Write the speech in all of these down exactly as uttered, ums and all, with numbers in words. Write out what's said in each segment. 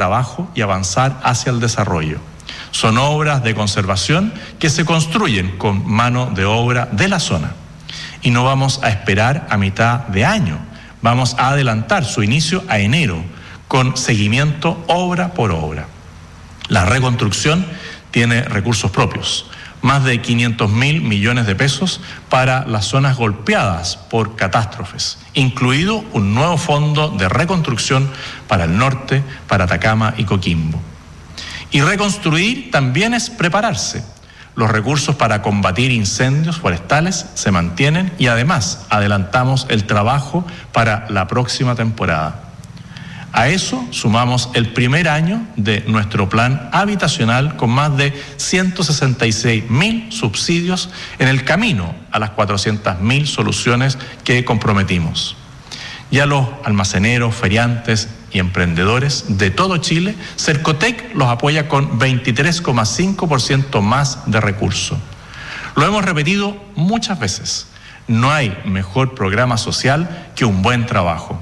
trabajo y avanzar hacia el desarrollo. Son obras de conservación que se construyen con mano de obra de la zona. Y no vamos a esperar a mitad de año, vamos a adelantar su inicio a enero, con seguimiento obra por obra. La reconstrucción tiene recursos propios, más de quinientos mil millones de pesos para las zonas golpeadas por catástrofes, incluido un nuevo fondo de reconstrucción para el norte, para Atacama y Coquimbo. Y reconstruir también es prepararse. Los recursos para combatir incendios forestales se mantienen y además adelantamos el trabajo para la próxima temporada. A eso sumamos el primer año de nuestro plan habitacional con más de ciento sesenta y seis mil subsidios en el camino a las cuatrocientas mil soluciones que comprometimos. Ya los almaceneros, feriantes y emprendedores de todo Chile, Cercotec los apoya con veintitrés coma cinco por ciento más de recursos. Lo hemos repetido muchas veces, no hay mejor programa social que un buen trabajo.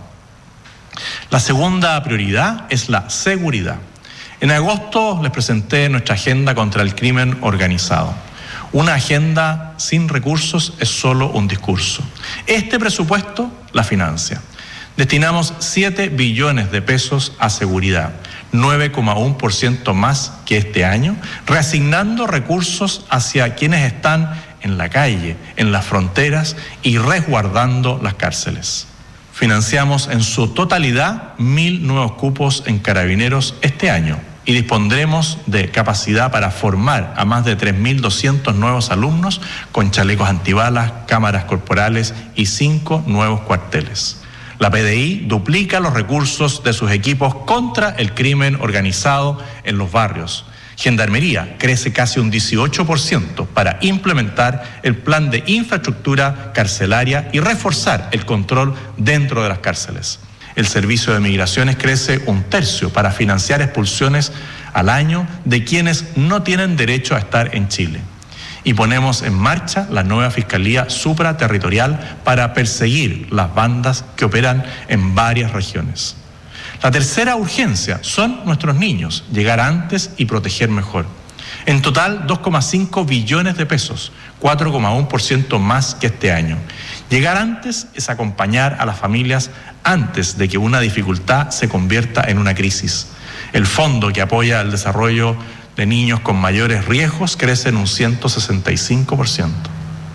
La segunda prioridad es la seguridad. En agosto les presenté nuestra agenda contra el crimen organizado. Una agenda sin recursos es solo un discurso. Este presupuesto la financia. Destinamos siete billones de pesos a seguridad, nueve coma uno por ciento más que este año, reasignando recursos hacia quienes están en la calle, en las fronteras y resguardando las cárceles. Financiamos en su totalidad mil nuevos cupos en carabineros este año y dispondremos de capacidad para formar a más de tres mil doscientos nuevos alumnos con chalecos antibalas, cámaras corporales y cinco nuevos cuarteles. La P D I duplica los recursos de sus equipos contra el crimen organizado en los barrios. Gendarmería crece casi un dieciocho por ciento para implementar el plan de infraestructura carcelaria y reforzar el control dentro de las cárceles. El Servicio de Migraciones crece un tercio para financiar expulsiones al año de quienes no tienen derecho a estar en Chile. Y ponemos en marcha la nueva Fiscalía Supraterritorial para perseguir las bandas que operan en varias regiones. La tercera urgencia son nuestros niños, llegar antes y proteger mejor. En total, dos coma cinco billones de pesos, cuatro coma uno por ciento más que este año. Llegar antes es acompañar a las familias antes de que una dificultad se convierta en una crisis. El fondo que apoya el desarrollo de niños con mayores riesgos crece en un ciento sesenta y cinco por ciento.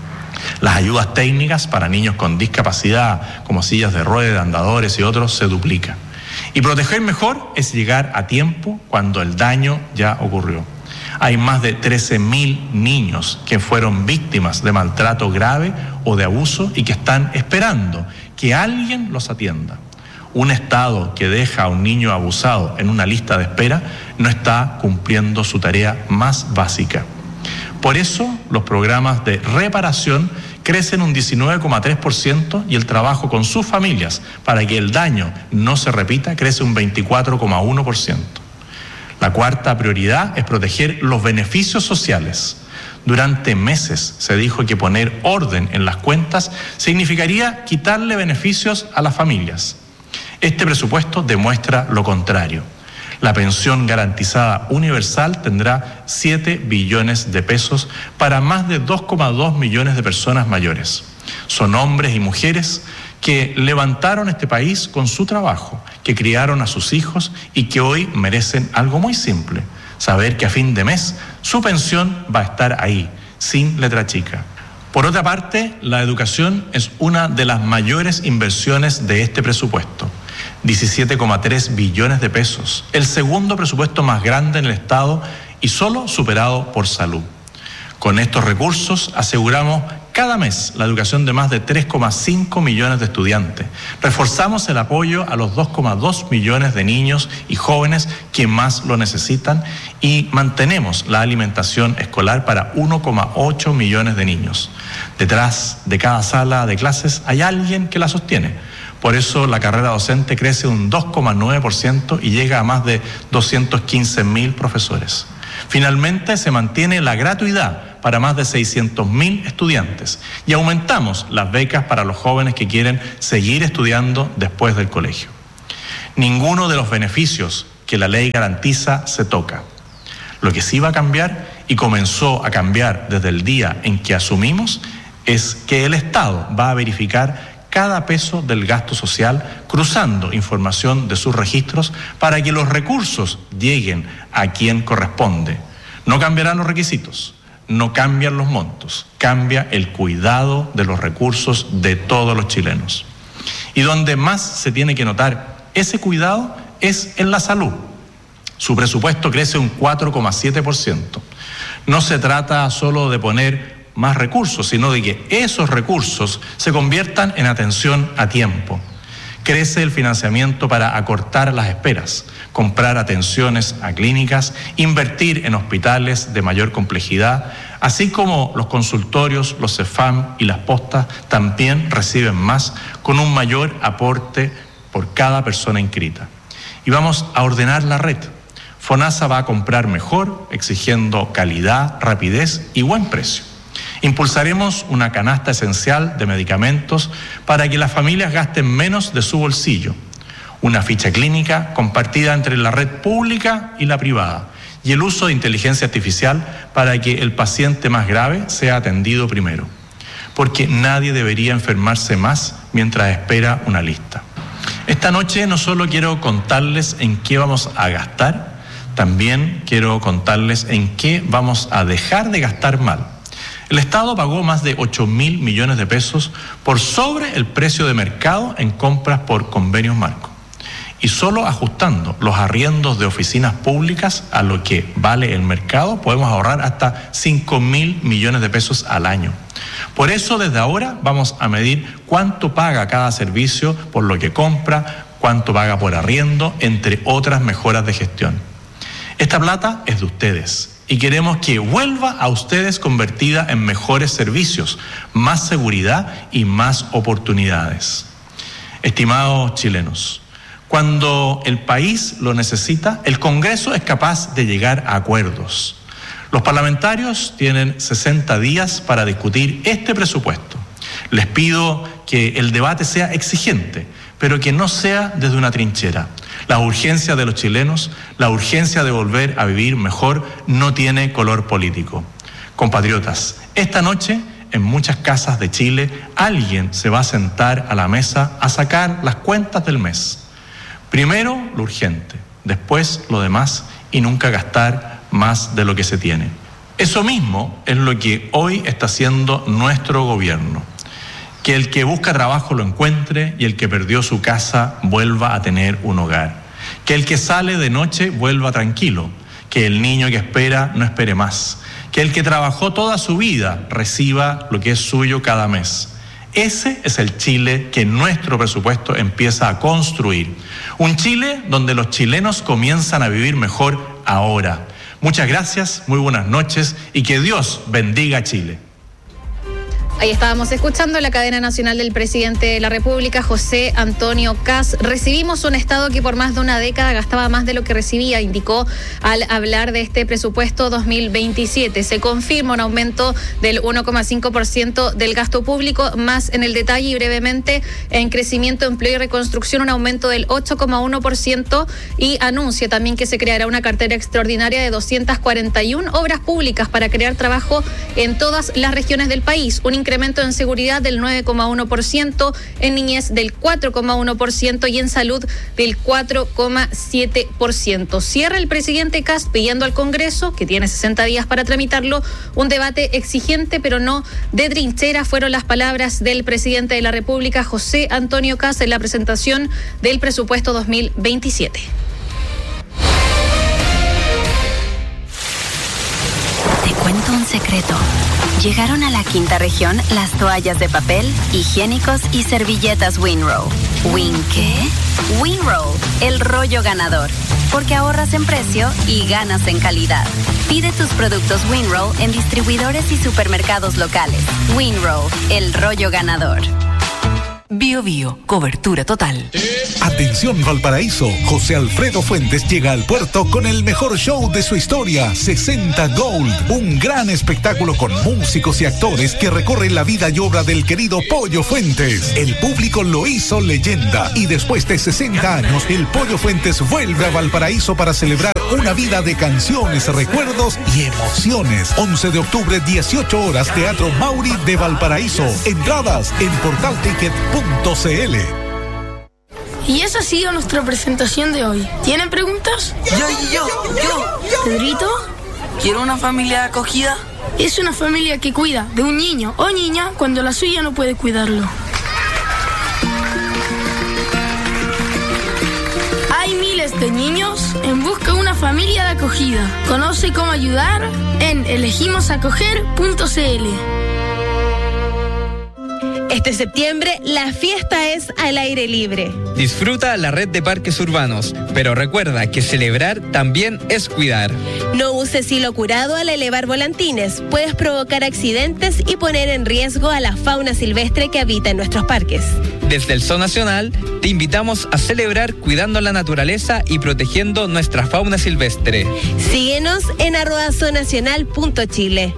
Las ayudas técnicas para niños con discapacidad, como sillas de ruedas, andadores y otros, se duplican. Y proteger mejor es llegar a tiempo cuando el daño ya ocurrió. Hay más de trece mil niños que fueron víctimas de maltrato grave o de abuso y que están esperando que alguien los atienda. Un Estado que deja a un niño abusado en una lista de espera no está cumpliendo su tarea más básica. Por eso, los programas de reparación crecen un diecinueve coma tres por ciento y el trabajo con sus familias para que el daño no se repita crece un veinticuatro coma uno por ciento. La cuarta prioridad es proteger los beneficios sociales. Durante meses se dijo que poner orden en las cuentas significaría quitarle beneficios a las familias. Este presupuesto demuestra lo contrario. La pensión garantizada universal tendrá siete billones de pesos para más de dos coma dos millones de personas mayores. Son hombres y mujeres que levantaron este país con su trabajo, que criaron a sus hijos y que hoy merecen algo muy simple: saber que a fin de mes su pensión va a estar ahí, sin letra chica. Por otra parte, la educación es una de las mayores inversiones de este presupuesto. diecisiete coma tres billones de pesos, el segundo presupuesto más grande en el Estado y solo superado por salud. Con estos recursos aseguramos cada mes la educación de más de tres coma cinco millones de estudiantes. Reforzamos el apoyo a los dos coma dos millones de niños y jóvenes que más lo necesitan y mantenemos la alimentación escolar para uno coma ocho millones de niños. Detrás de cada sala de clases hay alguien que la sostiene. Por eso la carrera docente crece un dos coma nueve por ciento y llega a más de doscientos quince mil profesores. Finalmente, se mantiene la gratuidad para más de seiscientos mil estudiantes y aumentamos las becas para los jóvenes que quieren seguir estudiando después del colegio. Ninguno de los beneficios que la ley garantiza se toca. Lo que sí va a cambiar, y comenzó a cambiar desde el día en que asumimos, es que el Estado va a verificar cada peso del gasto social cruzando información de sus registros para que los recursos lleguen a quien corresponde. No cambiarán los requisitos, no cambian los montos, cambia el cuidado de los recursos de todos los chilenos. Y donde más se tiene que notar ese cuidado es en la salud. Su presupuesto crece un cuatro coma siete por ciento. No se trata solo de poner más recursos, sino de que esos recursos se conviertan en atención a tiempo. Crece el financiamiento para acortar las esperas, comprar atenciones a clínicas, invertir en hospitales de mayor complejidad, así como los consultorios, los CEFAM y las postas también reciben más con un mayor aporte por cada persona inscrita. Y vamos a ordenar la red. FONASA va a comprar mejor, exigiendo calidad, rapidez y buen precio. Impulsaremos una canasta esencial de medicamentos para que las familias gasten menos de su bolsillo. Una ficha clínica compartida entre la red pública y la privada. Y el uso de inteligencia artificial para que el paciente más grave sea atendido primero. Porque nadie debería enfermarse más mientras espera una lista. Esta noche no solo quiero contarles en qué vamos a gastar, también quiero contarles en qué vamos a dejar de gastar mal. El Estado pagó más de ocho mil millones de pesos por sobre el precio de mercado en compras por convenios marco. Y solo ajustando los arriendos de oficinas públicas a lo que vale el mercado, podemos ahorrar hasta cinco mil millones de pesos al año. Por eso, desde ahora vamos a medir cuánto paga cada servicio por lo que compra, cuánto paga por arriendo, entre otras mejoras de gestión. Esta plata es de ustedes y queremos que vuelva a ustedes convertida en mejores servicios, más seguridad y más oportunidades. Estimados chilenos, cuando el país lo necesita, el Congreso es capaz de llegar a acuerdos. Los parlamentarios tienen sesenta días para discutir este presupuesto. Les pido que el debate sea exigente, pero que no sea desde una trinchera. La urgencia de los chilenos, la urgencia de volver a vivir mejor, no tiene color político. Compatriotas, esta noche, en muchas casas de Chile, alguien se va a sentar a la mesa a sacar las cuentas del mes. Primero lo urgente, después lo demás y nunca gastar más de lo que se tiene. Eso mismo es lo que hoy está haciendo nuestro gobierno. Que el que busca trabajo lo encuentre y el que perdió su casa vuelva a tener un hogar. Que el que sale de noche vuelva tranquilo. Que el niño que espera no espere más. Que el que trabajó toda su vida reciba lo que es suyo cada mes. Ese es el Chile que nuestro presupuesto empieza a construir. Un Chile donde los chilenos comienzan a vivir mejor ahora. Muchas gracias, muy buenas noches y que Dios bendiga a Chile. Ahí estábamos escuchando la cadena nacional del presidente de la República, José Antonio Kast. Recibimos un Estado que por más de una década gastaba más de lo que recibía, indicó al hablar de este presupuesto dos mil veintisiete. Se confirma un aumento del uno coma cinco por ciento del gasto público, más en el detalle y brevemente en crecimiento, empleo y reconstrucción, un aumento del ocho coma uno por ciento, y anuncia también que se creará una cartera extraordinaria de doscientas cuarenta y una obras públicas para crear trabajo en todas las regiones del país. Un incremento en seguridad del nueve coma uno por ciento, en niñez del cuatro coma uno por ciento y en salud del cuatro coma siete por ciento. Cierra el presidente Kast pidiendo al Congreso, que tiene sesenta días para tramitarlo, un debate exigente pero no de trinchera. Fueron las palabras del presidente de la República, José Antonio Kast, en la presentación del presupuesto dos mil veintisiete. Te cuento un secreto. Llegaron a la quinta región las toallas de papel, higiénicos y servilletas Winrow. ¿Win qué? Winrow, el rollo ganador. Porque ahorras en precio y ganas en calidad. Pide tus productos Winrow en distribuidores y supermercados locales. Winrow, el rollo ganador. Bio Bio, cobertura total. Atención Valparaíso, José Alfredo Fuentes llega al puerto con el mejor show de su historia, sesenta Gold, un gran espectáculo con músicos y actores que recorren la vida y obra del querido Pollo Fuentes. El público lo hizo leyenda y después de sesenta años, el Pollo Fuentes vuelve a Valparaíso para celebrar una vida de canciones, recuerdos y emociones. once de octubre, dieciocho horas, Teatro Mauri de Valparaíso. Entradas en portal ticket punto c l. Y esa ha sido nuestra presentación de hoy. ¿Tienen preguntas? Yo, yo, yo, yo. ¿Pedrito? ¿Quiero una familia acogida? Es una familia que cuida de un niño o niña cuando la suya no puede cuidarlo. Hay miles de niños en busca de una familia de acogida. Conoce cómo ayudar en elegimos acoger punto c l. Este septiembre, la fiesta es al aire libre. Disfruta la red de parques urbanos, pero recuerda que celebrar también es cuidar. No uses hilo curado al elevar volantines. Puedes provocar accidentes y poner en riesgo a la fauna silvestre que habita en nuestros parques. Desde el Zoo Nacional, te invitamos a celebrar cuidando la naturaleza y protegiendo nuestra fauna silvestre. Síguenos en arroba zoonacional punto chile.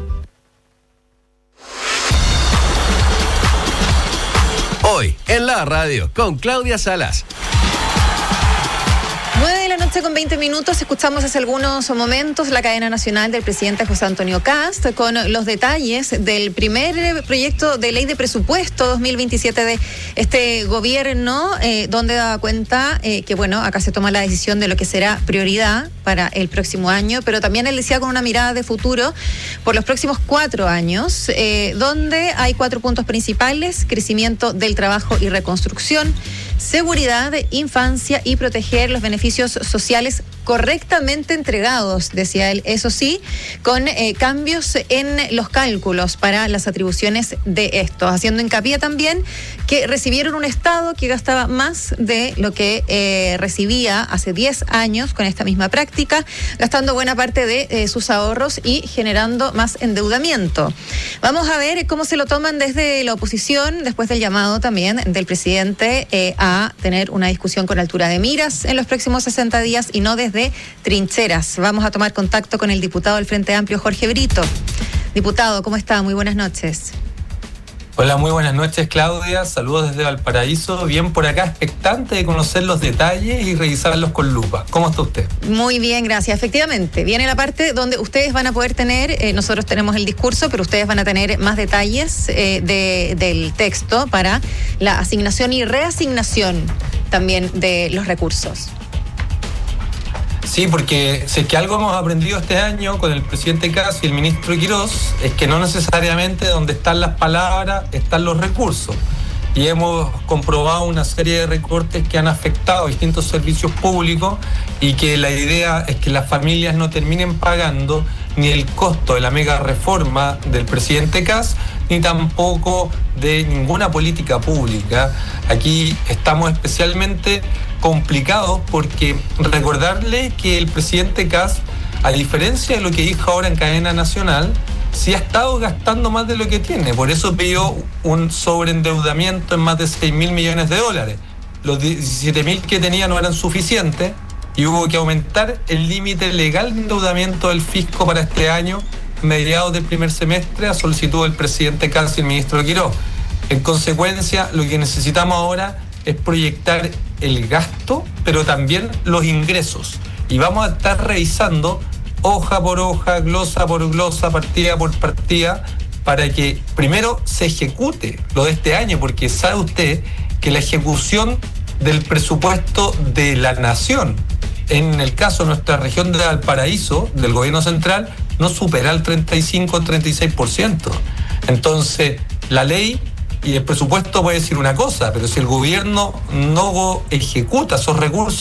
Hoy, en la radio, con Claudia Salas. nueve de la noche con veinte minutos, escuchamos hace algunos momentos la cadena nacional del presidente José Antonio Kast con los detalles del primer proyecto de ley de presupuesto dos mil veintisiete de este gobierno, eh, donde da cuenta eh, que, bueno, acá se toma la decisión de lo que será prioridad para el próximo año, pero también él decía con una mirada de futuro por los próximos cuatro años, eh, donde hay cuatro puntos principales: crecimiento del trabajo y reconstrucción, seguridad, infancia y proteger los beneficios sociales correctamente entregados, decía él, eso sí, con eh, cambios en los cálculos para las atribuciones de estos, haciendo hincapié también que recibieron un Estado que gastaba más de lo que eh, recibía hace diez años con esta misma práctica, gastando buena parte de eh, sus ahorros y generando más endeudamiento. Vamos a ver cómo se lo toman desde la oposición, después del llamado también del presidente eh, a tener una discusión con altura de miras en los próximos sesenta días y no desde de trincheras. Vamos a tomar contacto con el diputado del Frente Amplio, Jorge Brito. Diputado, ¿cómo está? Muy buenas noches. Hola, muy buenas noches, Claudia. Saludos desde Valparaíso. Bien por acá, expectante de conocer los detalles y revisarlos con lupa. ¿Cómo está usted? Muy bien, gracias. Efectivamente, viene la parte donde ustedes van a poder tener, eh, nosotros tenemos el discurso, pero ustedes van a tener más detalles eh, de, del texto para la asignación y reasignación también de los recursos. Sí, porque si es que algo hemos aprendido este año con el presidente Kast y el ministro Quirós, es que no necesariamente donde están las palabras están los recursos. Y hemos comprobado una serie de recortes que han afectado a distintos servicios públicos y que la idea es que las familias no terminen pagando ni el costo de la mega reforma del presidente Kast, ni tampoco de ninguna política pública. Aquí estamos especialmente complicados porque recordarle que el presidente Kast, a diferencia de lo que dijo ahora en cadena nacional, sí ha estado gastando más de lo que tiene. Por eso pidió un sobreendeudamiento en más de seis mil millones de dólares. Los diecisiete mil que tenía no eran suficientes y hubo que aumentar el límite legal de endeudamiento del fisco para este año, mediados del primer semestre, a solicitud del presidente Kast y el ministro Quirós. En consecuencia, lo que necesitamos ahora es proyectar el gasto, pero también los ingresos. Y vamos a estar revisando hoja por hoja, glosa por glosa, partida por partida, para que primero se ejecute lo de este año, porque sabe usted que la ejecución del presupuesto de la nación, en el caso de nuestra región de Valparaíso, del gobierno central, no supera el treinta y cinco, treinta y seis por ciento. Entonces, la ley y el presupuesto puede decir una cosa, pero si el gobierno no ejecuta esos recursos,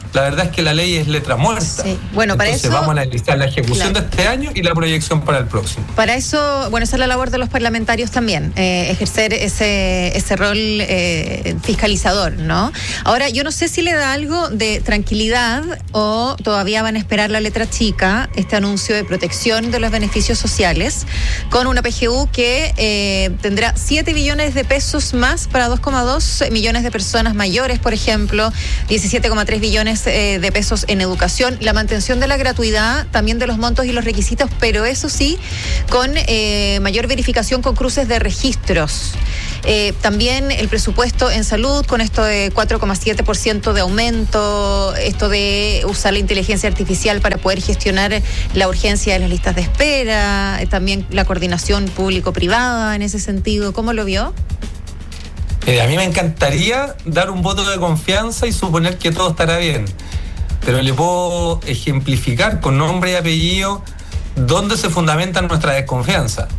la verdad es que la ley es letra muerta. Sí. Bueno, para Entonces, eso vamos a analizar la ejecución claro. de este año y la proyección para el próximo. Para eso, bueno, esa es la labor de los parlamentarios también, eh, ejercer ese, ese rol eh, fiscalizador, ¿no? Ahora, yo no sé si le da algo de tranquilidad o todavía van a esperar la letra chica, este anuncio de protección de los beneficios sociales, con una P G U que eh, tendrá siete billones de pesos más para dos coma dos millones de personas mayores, por ejemplo, diecisiete coma tres billones eh, de pesos en educación, la mantención de la gratuidad, también de los montos y los requisitos, pero eso sí, con eh, mayor verificación con cruces de registros. Eh, también el presupuesto en salud con esto de cuatro coma siete por ciento de aumento, esto de usar la inteligencia artificial para poder gestionar la urgencia de las listas de espera, eh, también la coordinación público-privada en ese sentido. ¿Cómo lo vio? Eh, a mí me encantaría dar un voto de confianza y suponer que todo estará bien, pero le puedo ejemplificar con nombre y apellido dónde se fundamenta nuestra desconfianza.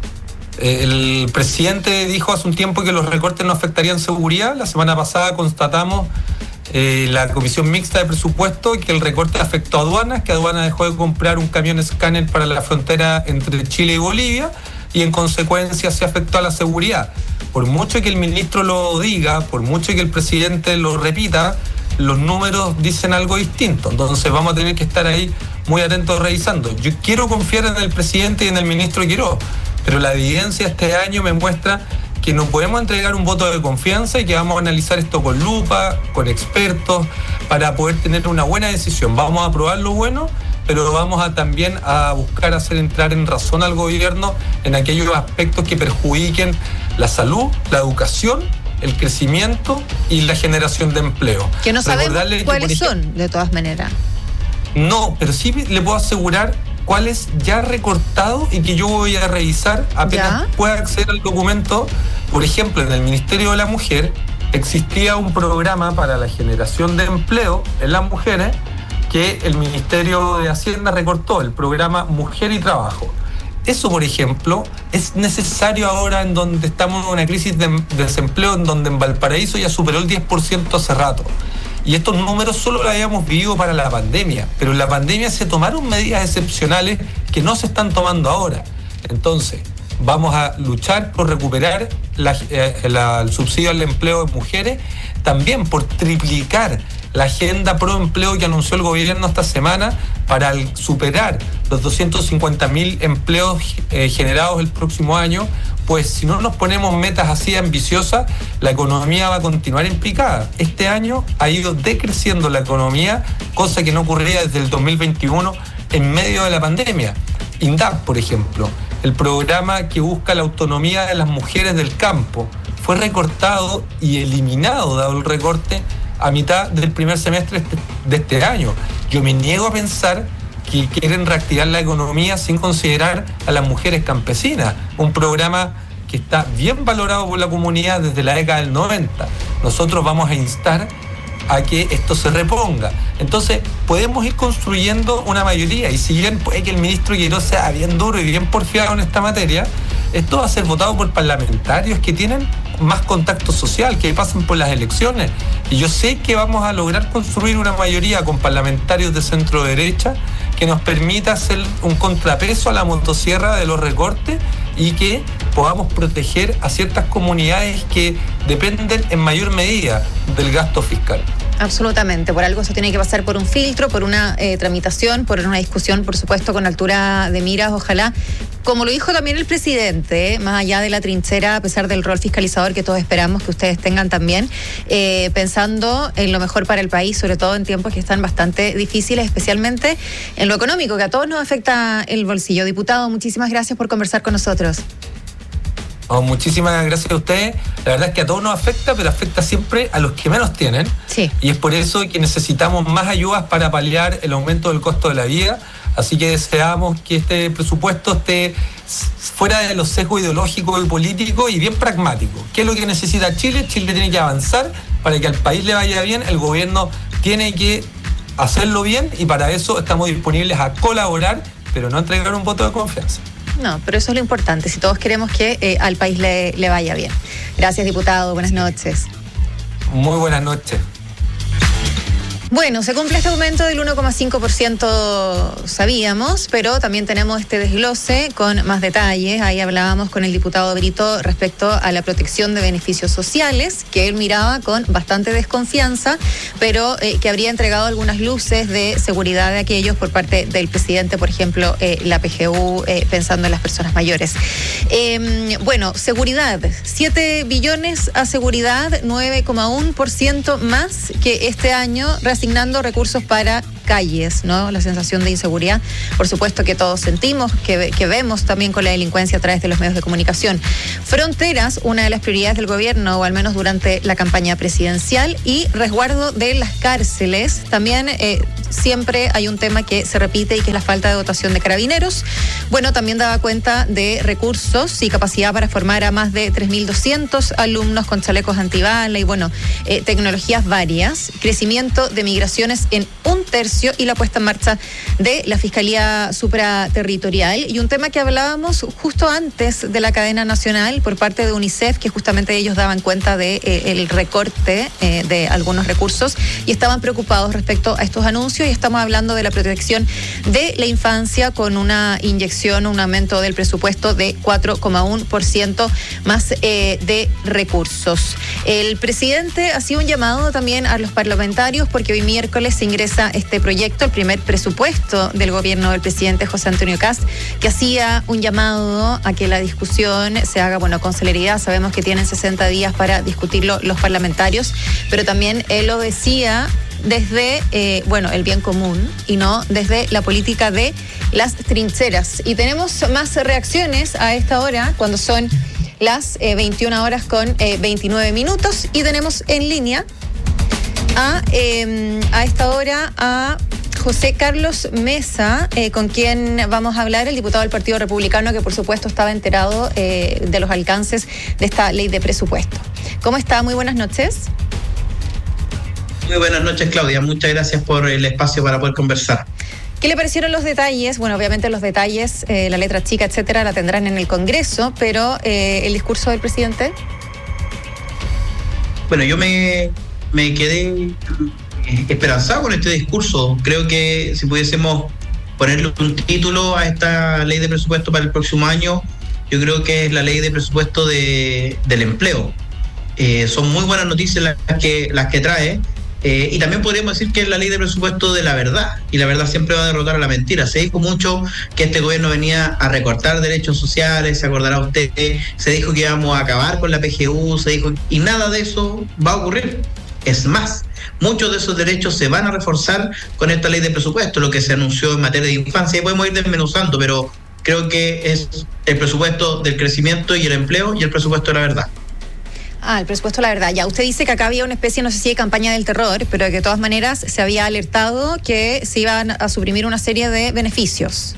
El presidente dijo hace un tiempo que los recortes no afectarían seguridad. La semana pasada constatamos eh, la Comisión Mixta de Presupuesto que el recorte afectó a aduanas, que aduana dejó de comprar un camión escáner para la frontera entre Chile y Bolivia y en consecuencia se afectó a la seguridad. Por mucho que el ministro lo diga, por mucho que el presidente lo repita, los números dicen algo distinto. Entonces vamos a tener que estar ahí muy atentos revisando. Yo quiero confiar en el presidente y en el ministro Quirós, pero la evidencia este año me muestra que no podemos entregar un voto de confianza y que vamos a analizar esto con lupa, con expertos, para poder tener una buena decisión. Vamos a probar lo bueno, pero vamos a también a buscar hacer entrar en razón al gobierno en aquellos aspectos que perjudiquen la salud, la educación, el crecimiento y la generación de empleo. Que no sabemos Recordarle cuáles que, son, ejemplo, de todas maneras. No, pero sí le puedo asegurar cuáles ya recortado y que yo voy a revisar apenas ¿Ya? pueda acceder al documento. Por ejemplo, en el Ministerio de la Mujer existía un programa para la generación de empleo en las mujeres que el Ministerio de Hacienda recortó, el programa Mujer y Trabajo. Eso, por ejemplo, es necesario ahora en donde estamos en una crisis de desempleo, en donde en Valparaíso ya superó el diez por ciento hace rato. Y estos números solo los habíamos vivido para la pandemia, pero en la pandemia se tomaron medidas excepcionales que no se están tomando ahora. Entonces, vamos a luchar por recuperar la, eh, la, el subsidio al empleo de mujeres, también por triplicar la agenda pro empleo que anunció el gobierno esta semana para superar los doscientos cincuenta mil empleos eh, generados el próximo año. Pues si no nos ponemos metas así ambiciosas, la economía va a continuar implicada. Este año ha ido decreciendo la economía, cosa que no ocurría desde el dos mil veintiuno en medio de la pandemia. INDAP, por ejemplo, el programa que busca la autonomía de las mujeres del campo, fue recortado y eliminado, dado el recorte, a mitad del primer semestre de este año. Yo me niego a pensar que quieren reactivar la economía sin considerar a las mujeres campesinas, un programa que está bien valorado por la comunidad desde la década del noventa. Nosotros vamos a instar a que esto se reponga. Entonces, podemos ir construyendo una mayoría, y si bien puede que el ministro Quirós sea bien duro y bien porfiado en esta materia, esto va a ser votado por parlamentarios que tienen más contacto social, que pasan por las elecciones. Y yo sé que vamos a lograr construir una mayoría con parlamentarios de centro derecha que nos permita hacer un contrapeso a la motosierra de los recortes y que podamos proteger a ciertas comunidades que dependen en mayor medida del gasto fiscal. Absolutamente, por algo eso tiene que pasar por un filtro, por una eh, tramitación, por una discusión, por supuesto, con altura de miras, ojalá. Como lo dijo también el presidente, eh, más allá de la trinchera, a pesar del rol fiscalizador que todos esperamos que ustedes tengan también, eh, pensando en lo mejor para el país, sobre todo en tiempos que están bastante difíciles, especialmente en lo económico, que a todos nos afecta el bolsillo. Diputado, muchísimas gracias por conversar con nosotros. Oh, muchísimas gracias a ustedes. La verdad es que a todos nos afecta, pero afecta siempre a los que menos tienen. Sí. Y es por eso que necesitamos más ayudas para paliar el aumento del costo de la vida. Así que deseamos que este presupuesto esté fuera de los sesgos ideológicos y políticos y bien pragmático. ¿Qué es lo que necesita Chile? Chile tiene que avanzar para que al país le vaya bien. El gobierno tiene que hacerlo bien y para eso estamos disponibles a colaborar, pero no a entregar un voto de confianza. No, pero eso es lo importante, si todos queremos que eh, al país le, le vaya bien. Gracias, diputado. Buenas noches. Muy buenas noches. Bueno, se cumple este aumento del uno coma cinco por ciento, sabíamos, pero también tenemos este desglose con más detalles. Ahí hablábamos con el diputado Brito respecto a la protección de beneficios sociales, que él miraba con bastante desconfianza, pero eh, que habría entregado algunas luces de seguridad de aquellos por parte del presidente, por ejemplo, eh, la P G U, eh, pensando en las personas mayores. Eh, bueno, seguridad, siete billones a seguridad, nueve coma uno por ciento más que este año, asignando recursos para calles, ¿no? La sensación de inseguridad, por supuesto que todos sentimos, que, que vemos también con la delincuencia a través de los medios de comunicación. Fronteras, una de las prioridades del gobierno, o al menos durante la campaña presidencial, y resguardo de las cárceles. También eh, siempre hay un tema que se repite y que es la falta de dotación de carabineros. Bueno, también daba cuenta de recursos y capacidad para formar a más de tres mil doscientos alumnos con chalecos antibala y, bueno, eh, tecnologías varias. Crecimiento de migraciones en un tercio y la puesta en marcha de la Fiscalía Supraterritorial. Y un tema que hablábamos justo antes de la cadena nacional por parte de UNICEF, que justamente ellos daban cuenta de eh, el recorte eh, de algunos recursos y estaban preocupados respecto a estos anuncios, y estamos hablando de la protección de la infancia con una inyección, un aumento del presupuesto de cuatro coma uno por ciento más eh, de recursos. El presidente hacía un llamado también a los parlamentarios porque hoy miércoles se ingresa este proyecto, el primer presupuesto del gobierno del presidente José Antonio Kast, que hacía un llamado a que la discusión se haga, bueno, con celeridad. Sabemos que tienen sesenta días para discutirlo los parlamentarios, pero también él lo decía desde, eh, bueno, el bien común y no desde la política de las trincheras. Y tenemos más reacciones a esta hora, cuando son las eh, veintiuna horas con eh, veintinueve minutos, y tenemos en línea a, eh, a esta hora a José Carlos Mesa, eh, con quien vamos a hablar, el diputado del Partido Republicano, que por supuesto estaba enterado eh, de los alcances de esta ley de presupuesto. ¿Cómo está? Muy buenas noches. Muy buenas noches, Claudia. Muchas gracias por el espacio para poder conversar. ¿Qué le parecieron los detalles? Bueno, obviamente los detalles, eh, la letra chica, etcétera, la tendrán en el Congreso, pero eh, el discurso del presidente. Bueno, yo me, me quedé esperanzado con este discurso. Creo que si pudiésemos ponerle un título a esta ley de presupuesto para el próximo año, yo creo que es la ley de presupuesto de, del empleo. Eh, son muy buenas noticias las que, las que trae. Eh, y también podríamos decir que es la ley de presupuesto de la verdad, y la verdad siempre va a derrotar a la mentira. Se dijo mucho que este gobierno venía a recortar derechos sociales, se acordará usted, se dijo que íbamos a acabar con la P G U, se dijo, y nada de eso va a ocurrir. Es más, muchos de esos derechos se van a reforzar con esta ley de presupuesto, lo que se anunció en materia de infancia, y podemos ir desmenuzando, pero creo que es el presupuesto del crecimiento y el empleo y el presupuesto de la verdad. Ah, el presupuesto, la verdad. Ya, usted dice que acá había una especie, no sé si de campaña del terror, pero que de todas maneras se había alertado que se iban a suprimir una serie de beneficios.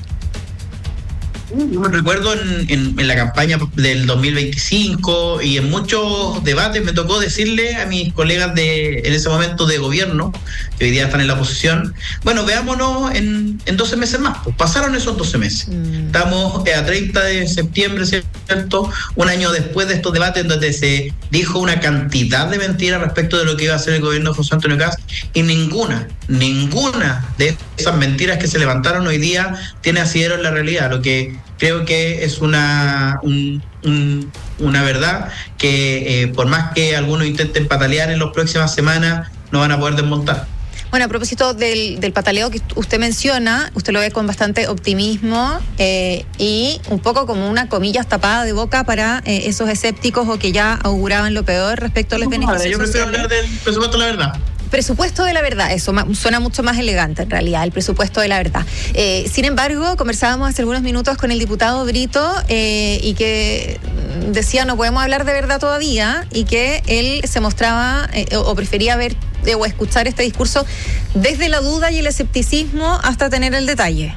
Yo recuerdo en, en, en la campaña del dos mil veinticinco y en muchos debates me tocó decirle a mis colegas de en ese momento de gobierno, que hoy día están en la oposición, bueno, veámonos en, en doce meses más. Pues pasaron esos doce meses. Mm. Estamos a treinta de septiembre, ¿cierto? Un año después de estos debates donde se dijo una cantidad de mentiras respecto de lo que iba a hacer el gobierno de José Antonio Kast, y ninguna, ninguna de esas mentiras que se levantaron hoy día tiene asidero en la realidad, lo que creo que es una un, un, una verdad que eh, por más que algunos intenten patalear en las próximas semanas, no van a poder desmontar. Bueno, a propósito del, del pataleo que usted menciona, usted lo ve con bastante optimismo eh, y un poco como una comillas tapada de boca para eh, esos escépticos o que ya auguraban lo peor respecto a los no, beneficios. Yo prefiero hablar del presupuesto de la verdad. Presupuesto de la verdad, eso suena mucho más elegante en realidad, el presupuesto de la verdad. Eh, sin embargo, conversábamos hace algunos minutos con el diputado Brito eh, y que decía no podemos hablar de verdad todavía, y que él se mostraba eh, o prefería ver eh, o escuchar este discurso desde la duda y el escepticismo hasta tener el detalle.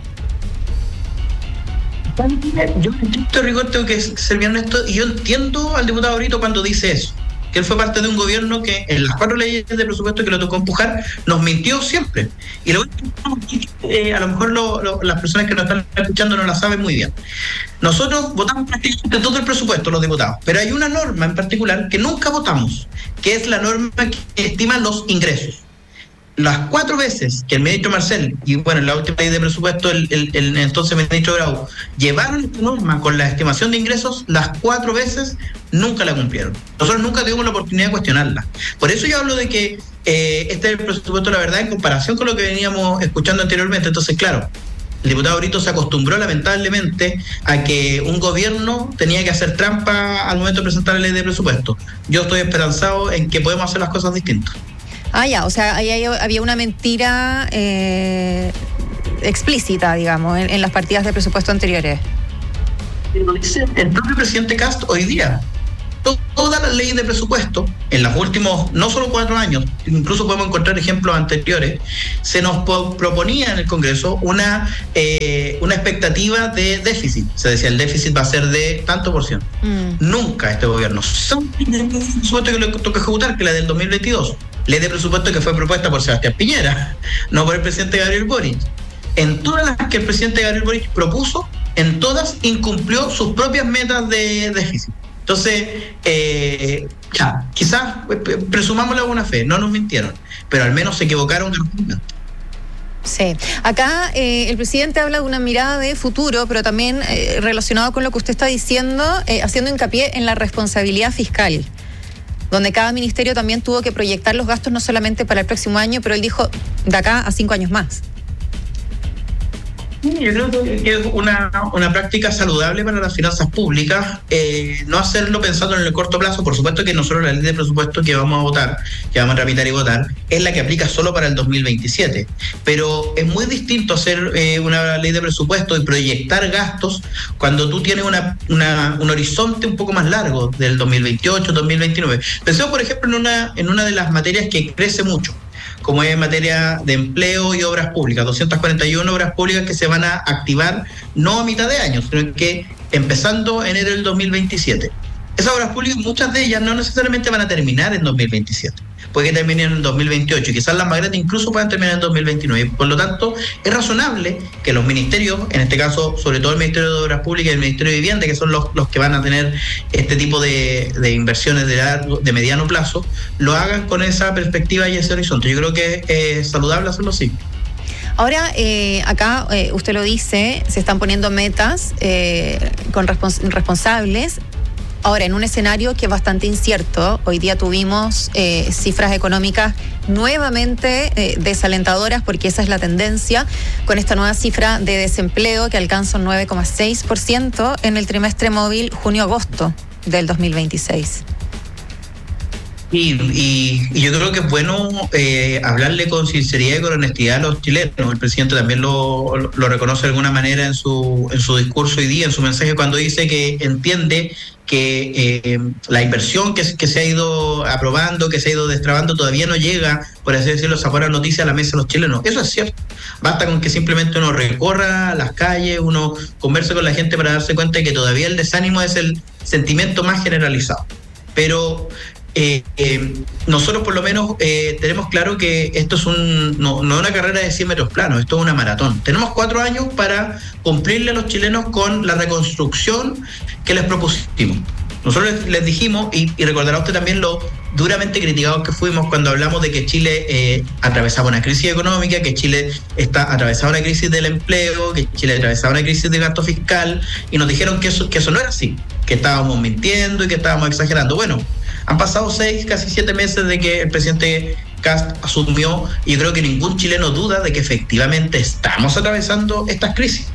Yo en estricto rigor tengo que ser bien honesto, y yo entiendo al diputado Brito cuando dice eso, que él fue parte de un gobierno que en las cuatro leyes de presupuesto que lo tocó empujar nos mintió siempre. Y lo eh, a lo mejor lo, lo, las personas que nos están escuchando no la saben muy bien. Nosotros votamos prácticamente todo el presupuesto, los diputados, pero hay una norma en particular que nunca votamos, que es la norma que estima los ingresos. las cuatro veces que el ministro Marcel, y bueno, en la última ley de presupuesto, el, el, el entonces ministro Grau, llevaron esta norma con la estimación de ingresos, las cuatro veces nunca la cumplieron. Nosotros nunca tuvimos la oportunidad de cuestionarla. Por eso yo hablo de que eh, este es el presupuesto, la verdad, en comparación con lo que veníamos escuchando anteriormente. Entonces, claro, el diputado Brito se acostumbró lamentablemente a que un gobierno tenía que hacer trampa al momento de presentar la ley de presupuesto. Yo estoy esperanzado en que podemos hacer las cosas distintas. Ah, ya, o sea, ahí había una mentira eh, explícita, digamos, en, en las partidas de presupuesto anteriores. Lo dice el propio presidente Cast hoy día. Todas las leyes de presupuesto, en los últimos, no solo cuatro años, incluso podemos encontrar ejemplos anteriores, se nos po- proponía en el Congreso una, eh, una expectativa de déficit. Se decía, el déficit va a ser de tanto por ciento. Mm. Nunca este gobierno. Son presupuesto que le toca ejecutar, que la del dos mil veintidós. Ley de presupuesto que fue propuesta por Sebastián Piñera, no por el presidente Gabriel Boric. En todas las que el presidente Gabriel Boric propuso, en todas incumplió sus propias metas de déficit. Entonces, eh, ya, quizás presumámosle buena fe, no nos mintieron, pero al menos se equivocaron. Sí, acá eh, el presidente habla de una mirada de futuro, pero también eh, relacionado con lo que usted está diciendo, eh, haciendo hincapié en la responsabilidad fiscal, donde cada ministerio también tuvo que proyectar los gastos no solamente para el próximo año, pero él dijo de acá a cinco años más. Yo creo que es una, una práctica saludable para las finanzas públicas, eh, no hacerlo pensando en el corto plazo. Por supuesto que nosotros la ley de presupuesto que vamos a votar, que vamos a tramitar y votar, es la que aplica solo para el dos mil veintisiete. Pero es muy distinto hacer eh, una ley de presupuesto y proyectar gastos cuando tú tienes una, una, un horizonte un poco más largo, del dos mil veintiocho, dos mil veintinueve. Pensemos, por ejemplo, en una, en una de las materias que crece mucho, como es en materia de empleo y obras públicas, doscientas cuarenta y una obras públicas que se van a activar no a mitad de año, sino que empezando enero del dos mil veintisiete. Esas obras públicas, muchas de ellas no necesariamente van a terminar en dos mil veintisiete, puede que terminen en dos mil veintiocho, y quizás las más grandes incluso puedan terminar en dos mil veintinueve. Por lo tanto, es razonable que los ministerios, en este caso, sobre todo el Ministerio de Obras Públicas y el Ministerio de Vivienda, que son los, los que van a tener este tipo de, de inversiones de, largo, de mediano plazo, lo hagan con esa perspectiva y ese horizonte. Yo creo que es saludable hacerlo así. Ahora, eh, acá eh, usted lo dice, se están poniendo metas eh, con respons- responsables. Ahora, en un escenario que es bastante incierto, hoy día tuvimos eh, cifras económicas nuevamente eh, desalentadoras, porque esa es la tendencia, con esta nueva cifra de desempleo que alcanza un nueve coma seis por ciento en el trimestre móvil junio-agosto del dos mil veintiséis. Y, y, y yo creo que es bueno eh, hablarle con sinceridad y con honestidad a los chilenos. El presidente también lo, lo reconoce de alguna manera en su, en su discurso hoy día, en su mensaje, cuando dice que entiende que eh, la inversión que, que se ha ido aprobando, que se ha ido destrabando, todavía no llega, por así decirlo, esa buena noticia a la mesa de los chilenos. Eso es cierto. Basta con que simplemente uno recorra las calles, uno converse con la gente para darse cuenta de que todavía el desánimo es el sentimiento más generalizado. Pero Eh, eh, nosotros por lo menos eh, tenemos claro que esto es un no, no una carrera de cien metros planos, esto es una maratón. Tenemos cuatro años para cumplirle a los chilenos con la reconstrucción que les propusimos. Nosotros les, les dijimos, y, y recordará usted también lo duramente criticados que fuimos cuando hablamos de que Chile eh, atravesaba una crisis económica, que Chile está atravesaba una crisis del empleo, que Chile atravesaba una crisis de gasto fiscal, y nos dijeron que eso, que eso no era así, que estábamos mintiendo y que estábamos exagerando. Bueno, han pasado seis, casi siete meses de que el presidente Cast asumió, y yo creo que ningún chileno duda de que efectivamente estamos atravesando estas crisis.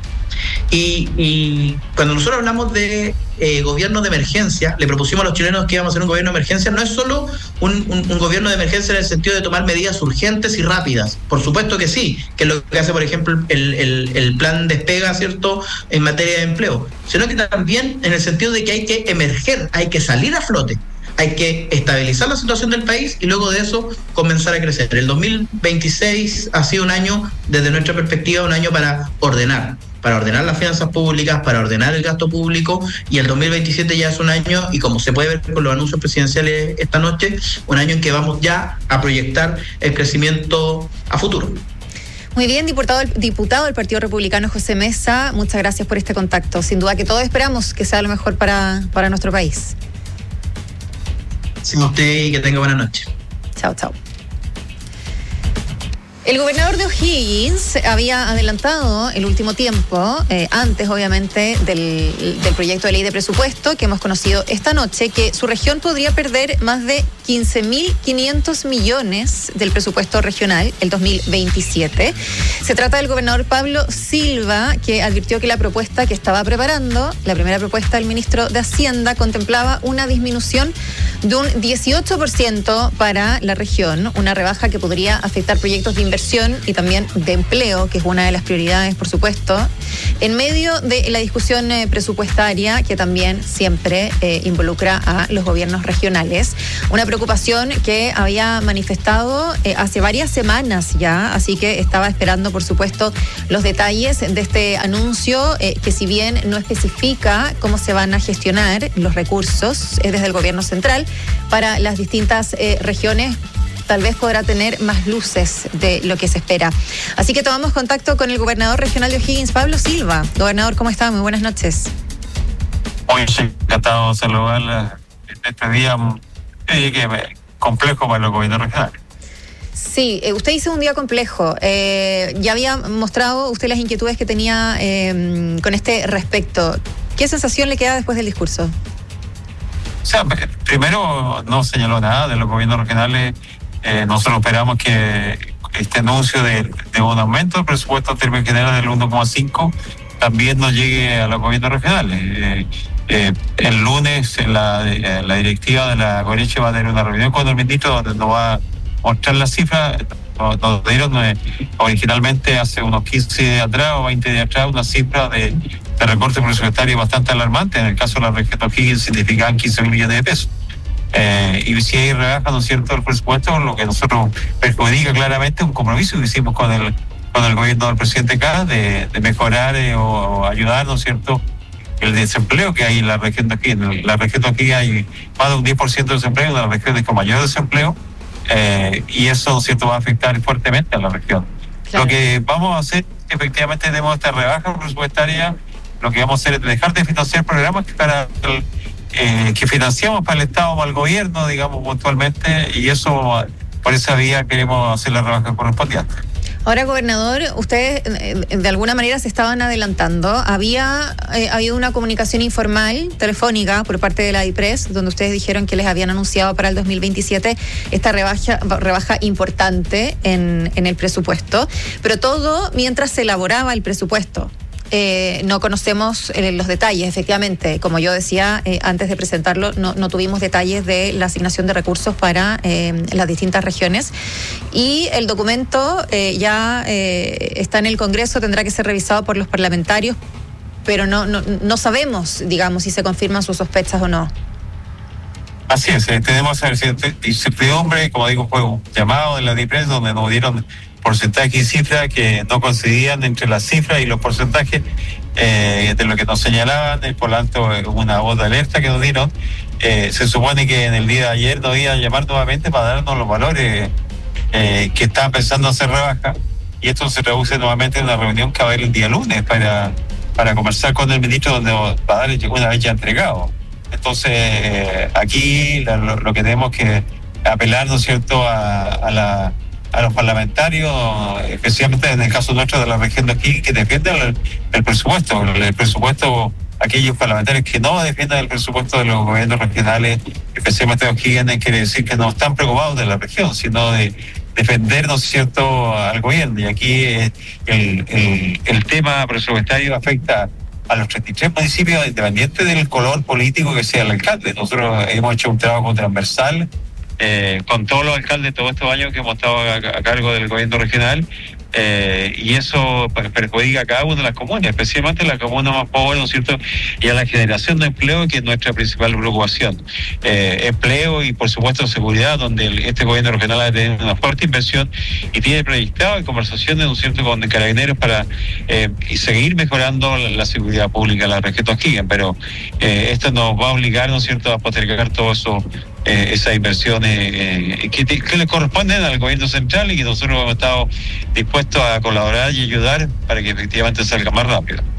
Y, y cuando nosotros hablamos de eh, gobierno de emergencia, le propusimos a los chilenos que íbamos a hacer un gobierno de emergencia. No es solo un, un, un gobierno de emergencia en el sentido de tomar medidas urgentes y rápidas, por supuesto que sí, que es lo que hace, por ejemplo, el, el, el plan Despega, ¿cierto?, en materia de empleo, sino que también en el sentido de que hay que emerger, hay que salir a flote. Hay que estabilizar la situación del país y luego de eso comenzar a crecer. El dos mil veintiséis ha sido un año, desde nuestra perspectiva, un año para ordenar, para ordenar las finanzas públicas, para ordenar el gasto público, y el dos mil veintisiete ya es un año, y como se puede ver con los anuncios presidenciales esta noche, un año en que vamos ya a proyectar el crecimiento a futuro. Muy bien, diputado, diputado del Partido Republicano José Mesa, muchas gracias por este contacto. Sin duda que todos esperamos que sea lo mejor para, para nuestro país. Sí, usted, y que tenga buena noche. Chao, chao. El gobernador de O'Higgins había adelantado el último tiempo, eh, antes obviamente del, del proyecto de ley de presupuesto que hemos conocido esta noche, que su región podría perder más de quince mil quinientos millones del presupuesto regional el dos mil veintisiete. Se trata del gobernador Pablo Silva, que advirtió que la propuesta que estaba preparando, la primera propuesta del ministro de Hacienda, contemplaba una disminución de un dieciocho por ciento para la región, una rebaja que podría afectar proyectos de inversión y también de empleo, que es una de las prioridades, por supuesto, en medio de la discusión eh, presupuestaria que también siempre eh, involucra a los gobiernos regionales. Una preocupación que había manifestado eh, hace varias semanas ya, así que estaba esperando, por supuesto, los detalles de este anuncio, eh, que si bien no especifica cómo se van a gestionar los recursos eh, desde el gobierno central para las distintas eh, regiones, tal vez podrá tener más luces de lo que se espera. Así que tomamos contacto con el gobernador regional de O'Higgins, Pablo Silva. Gobernador, ¿cómo está? Muy buenas noches. Muy encantado de saludarla en este día eh, que complejo para los gobiernos regionales. Sí, eh, usted hizo un día complejo. Eh, ya había mostrado usted las inquietudes que tenía eh, con este respecto. ¿Qué sensación le queda después del discurso? O sea, primero no señaló nada de los gobiernos regionales. Eh, nosotros esperamos que este anuncio de, de un aumento del presupuesto en términos generales del uno coma cinco también nos llegue a los gobiernos regionales. Eh, eh, el lunes la, la directiva de la Coreche va a tener una reunión con el ministro donde nos va a mostrar las cifras. Nos, nos dieron eh, originalmente hace unos quince días atrás o veinte días atrás una cifra de, de recorte presupuestario bastante alarmante. En el caso de la región de O'Higgins significaban quince mil millones de pesos. Eh, y si hay rebaja, ¿no es cierto?, el presupuesto, lo que nosotros perjudica claramente un compromiso que hicimos con el con el gobierno del presidente K de, de mejorar eh, o, o ayudar, ¿no es cierto?, el desempleo que hay en la región de aquí. En la región de aquí hay más de un diez por ciento de desempleo, una de las regiones con mayor desempleo, eh, y eso, ¿no es cierto?, va a afectar fuertemente a la región. Claro. Lo que vamos a hacer, efectivamente, tenemos esta rebaja presupuestaria, lo que vamos a hacer es dejar de financiar programas que para el Eh, que financiamos para el Estado, para el gobierno, digamos, puntualmente, y eso, por esa vía queremos hacer la rebaja correspondiente. Ahora, gobernador, ustedes eh, de alguna manera se estaban adelantando. Había eh, habido una comunicación informal, telefónica, por parte de la DIPRES, donde ustedes dijeron que les habían anunciado para el dos mil veintisiete esta rebaja, rebaja importante en, en el presupuesto, pero todo mientras se elaboraba el presupuesto. Eh, no conocemos eh, los detalles, efectivamente. Como yo decía eh, antes de presentarlo, no, no tuvimos detalles de la asignación de recursos para eh, las distintas regiones. Y el documento eh, ya eh, está en el Congreso, tendrá que ser revisado por los parlamentarios, pero no, no, no sabemos, digamos, si se confirman sus sospechas o no. Así es, eh, tenemos incertidumbre, como digo, fue un llamado de la DIPRES donde nos dieron porcentajes y cifras que no coincidían entre las cifras y los porcentajes eh, de lo que nos señalaban, y por lo tanto una voz de alerta que nos dieron. Eh, se supone que en el día de ayer nos iban a llamar nuevamente para darnos los valores eh, que estaban pensando hacer rebaja, y esto se traduce nuevamente en una reunión que va a haber el día lunes para, para conversar con el ministro, donde va a dar una vez ya entregado. Entonces eh, aquí lo, lo que tenemos que apelar, ¿no es cierto?, a, a la a los parlamentarios, especialmente en el caso nuestro de la región de aquí, que defienden el, el presupuesto, el presupuesto, aquellos parlamentarios que no defiendan el presupuesto de los gobiernos regionales, especialmente los que quiere decir que no están preocupados de la región, sino de defender, ¿no es cierto?, al gobierno. Y aquí eh, el, el, el tema presupuestario afecta a los treinta y tres municipios, independiente del color político que sea el alcalde. Nosotros hemos hecho un trabajo transversal Eh, con todos los alcaldes todos estos años que hemos estado a, a cargo del gobierno regional, eh, y eso perjudica a cada una de las comunas, especialmente las comunas más pobres, ¿no es cierto?, y a la generación de empleo, que es nuestra principal preocupación. Eh, empleo y, por supuesto, seguridad, donde el, este gobierno regional ha tenido una fuerte inversión y tiene proyectado conversaciones, ¿no es cierto?, con carabineros para eh, y seguir mejorando la, la seguridad pública en la región de O'Higgins, pero eh, esto nos va a obligar, ¿no es cierto?, a postergar todo eso. Eh, esas inversiones eh, que, que le corresponden al gobierno central, y que nosotros hemos estado dispuestos a colaborar y ayudar para que efectivamente salga más rápido.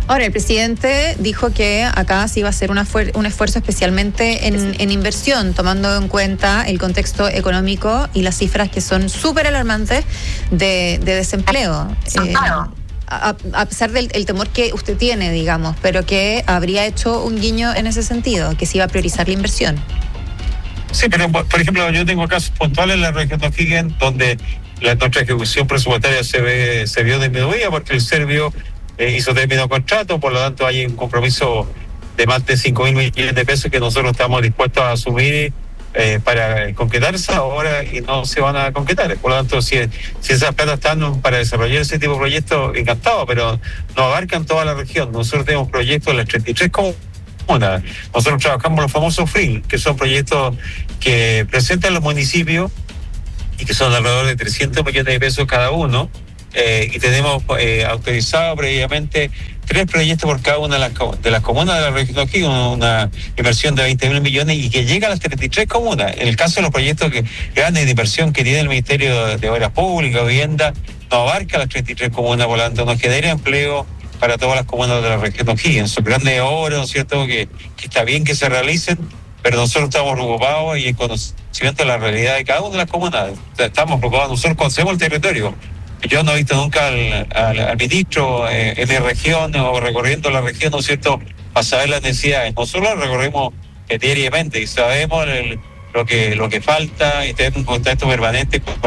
Ahora, el presidente dijo que acá se iba a hacer una fuer- un esfuerzo especialmente en, en inversión, tomando en cuenta el contexto económico y las cifras que son súper alarmantes de, de desempleo. Eh, a, a pesar del el temor que usted tiene, digamos, pero que habría hecho un guiño en ese sentido, que se iba a priorizar la inversión. Sí, pero por ejemplo, yo tengo casos puntuales en la región de O'Higgins donde la, nuestra ejecución presupuestaria se ve se vio disminuida porque el Servio eh, hizo término contrato, por lo tanto hay un compromiso de más de cinco mil millones de pesos que nosotros estamos dispuestos a asumir eh, para concretarse ahora y no se van a concretar. Por lo tanto, si, si esas plata están para desarrollar ese tipo de proyectos, encantado, pero no abarcan toda la región. Nosotros tenemos proyectos en las treinta y tres comunas. Nosotros trabajamos los famosos F R I, que son proyectos que presentan los municipios y que son alrededor de trescientos millones de pesos cada uno, eh, y tenemos eh, autorizado previamente tres proyectos por cada una de las, de las comunas de la región de O'Higgins, una inversión de veinte mil millones y que llega a las treinta y tres comunas. En el caso de los proyectos que grandes de inversión que tiene el Ministerio de Obras Públicas, Vivienda, no abarca las treinta y tres comunas, por lo tanto no genera empleo para todas las comunas de la región de O'Higgins. Son grandes obras, ¿no es cierto?, que, que está bien que se realicen, pero nosotros estamos preocupados y en conocimiento de la realidad de cada una de las comunas. Estamos preocupados, nosotros conocemos el territorio. Yo no he visto nunca al, al, al ministro eh, en la región o recorriendo la región, ¿no es cierto?, para saber las necesidades. Nosotros la recorrimos eh, diariamente y sabemos el, lo que lo que falta y tenemos un contacto permanente con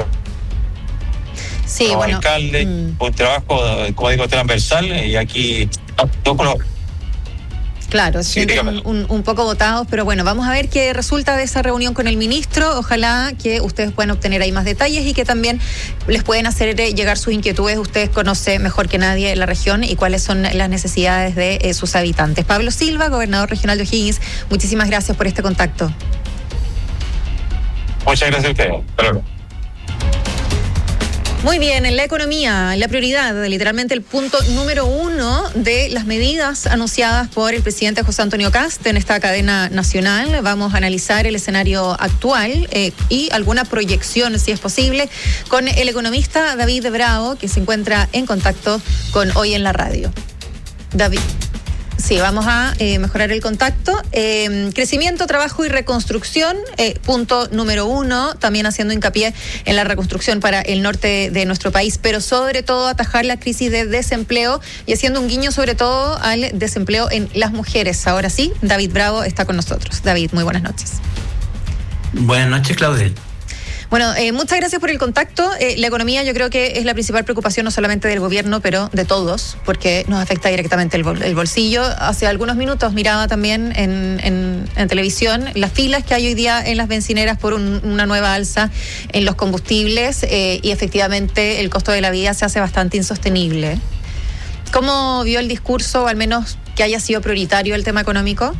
sí, los bueno, alcaldes, mm. un trabajo, como digo, transversal, y aquí no, no, Claro, sí, un, un, un poco votados, pero bueno, vamos a ver qué resulta de esa reunión con el ministro. Ojalá que ustedes puedan obtener ahí más detalles y que también les pueden hacer llegar sus inquietudes. Ustedes conocen mejor que nadie la región y cuáles son las necesidades de eh, sus habitantes. Pablo Silva, gobernador regional de O'Higgins, muchísimas gracias por este contacto. Muchas gracias a ustedes. Hasta luego. Muy bien, en la economía, la prioridad, literalmente el punto número uno de las medidas anunciadas por el presidente José Antonio Kast en esta cadena nacional. Vamos a analizar el escenario actual eh, y alguna proyección, si es posible, con el economista David Bravo, que se encuentra en contacto con Hoy en la Radio. David. Sí, vamos a eh, mejorar el contacto. Eh, crecimiento, trabajo y reconstrucción, eh, punto número uno, también haciendo hincapié en la reconstrucción para el norte de, de nuestro país, pero sobre todo atajar la crisis de desempleo y haciendo un guiño sobre todo al desempleo en las mujeres. Ahora sí, David Bravo está con nosotros. David, muy buenas noches. Buenas noches, Claudia. Bueno, eh, muchas gracias por el contacto. Eh, la economía yo creo que es la principal preocupación no solamente del gobierno, pero de todos, porque nos afecta directamente el, bol- el bolsillo. Hace algunos minutos miraba también en, en, en televisión las filas que hay hoy día en las bencineras por un, una nueva alza en los combustibles eh, y efectivamente el costo de la vida se hace bastante insostenible. ¿Cómo vio el discurso, o al menos que haya sido prioritario el tema económico?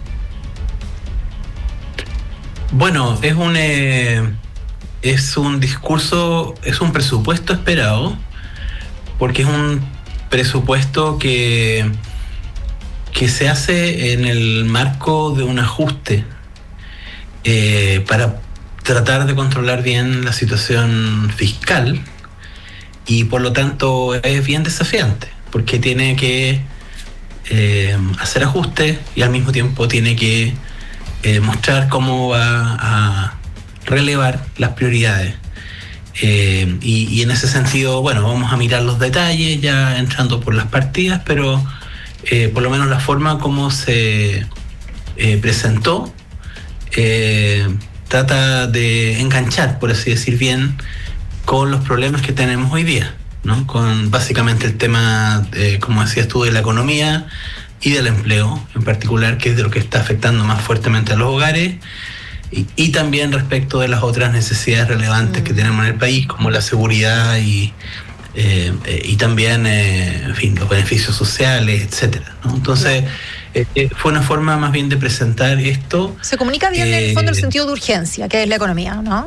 Bueno, es un... Eh... Es un discurso, es un presupuesto esperado, porque es un presupuesto que, que se hace en el marco de un ajuste eh, para tratar de controlar bien la situación fiscal, y por lo tanto es bien desafiante, porque tiene que eh, hacer ajustes y al mismo tiempo tiene que eh, mostrar cómo va a relevar las prioridades eh, y, y en ese sentido, bueno, vamos a mirar los detalles ya entrando por las partidas, pero eh, por lo menos la forma como se eh, presentó eh, trata de enganchar, por así decir, bien con los problemas que tenemos hoy día, ¿no? Con básicamente el tema, eh, como decías tú, de la economía y del empleo en particular, que es de lo que está afectando más fuertemente a los hogares. Y, y también respecto de las otras necesidades relevantes mm. que tenemos en el país, como la seguridad y, eh, eh, y también eh, en fin, los beneficios sociales, etcétera, ¿no? Entonces, eh, eh, fue una forma más bien de presentar esto. Se comunica bien eh, en el fondo el sentido de urgencia, que es la economía, ¿no?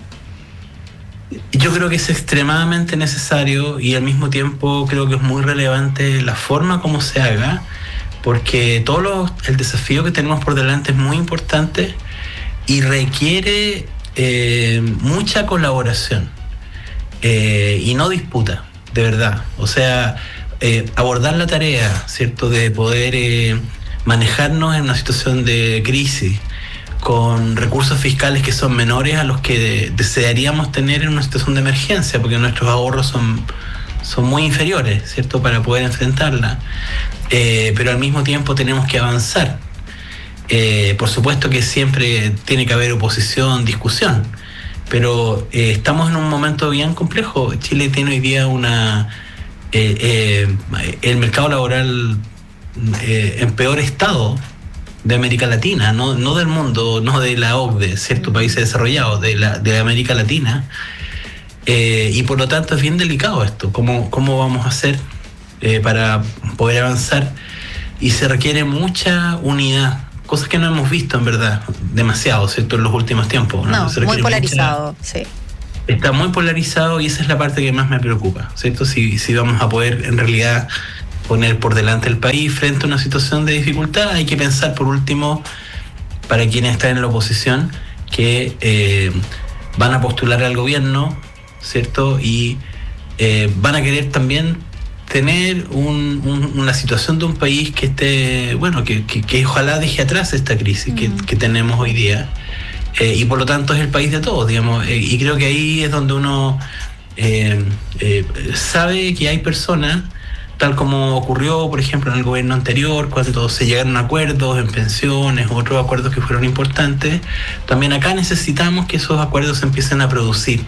Yo creo que es extremadamente necesario y al mismo tiempo creo que es muy relevante la forma como se haga, porque todo lo, el desafío que tenemos por delante es muy importante y requiere eh, mucha colaboración eh, y no disputa, de verdad. O sea, eh, abordar la tarea, ¿cierto?, de poder eh, manejarnos en una situación de crisis con recursos fiscales que son menores a los que de, desearíamos tener en una situación de emergencia, porque nuestros ahorros son, son muy inferiores, ¿cierto?, para poder enfrentarla. Eh, pero al mismo tiempo tenemos que avanzar. Eh, por supuesto que siempre tiene que haber oposición, discusión, pero eh, estamos en un momento bien complejo. Chile tiene hoy día una eh, eh, el mercado laboral eh, en peor estado de América Latina, no, no del mundo, no de la O C D E, ciertos países desarrollados, de, la, de América Latina, eh, y por lo tanto es bien delicado esto, cómo, cómo vamos a hacer eh, para poder avanzar, y se requiere mucha unidad, cosas que no hemos visto en verdad demasiado, ¿cierto?, en los últimos tiempos. No, no muy polarizado, mucha, sí. Está muy polarizado y esa es la parte que más me preocupa, ¿cierto? Si, si vamos a poder en realidad poner por delante el país frente a una situación de dificultad, hay que pensar por último, para quienes están en la oposición, que eh, van a postular al gobierno, ¿cierto? Y eh, van a querer también tener un, un, una situación de un país que esté, bueno, que, que, que ojalá deje atrás esta crisis mm. que, que tenemos hoy día, eh, y por lo tanto es el país de todos, digamos, eh, y creo que ahí es donde uno eh, eh, sabe que hay personas, tal como ocurrió, por ejemplo, en el gobierno anterior, cuando se llegaron a acuerdos en pensiones, otros acuerdos que fueron importantes. También acá necesitamos que esos acuerdos se empiecen a producir.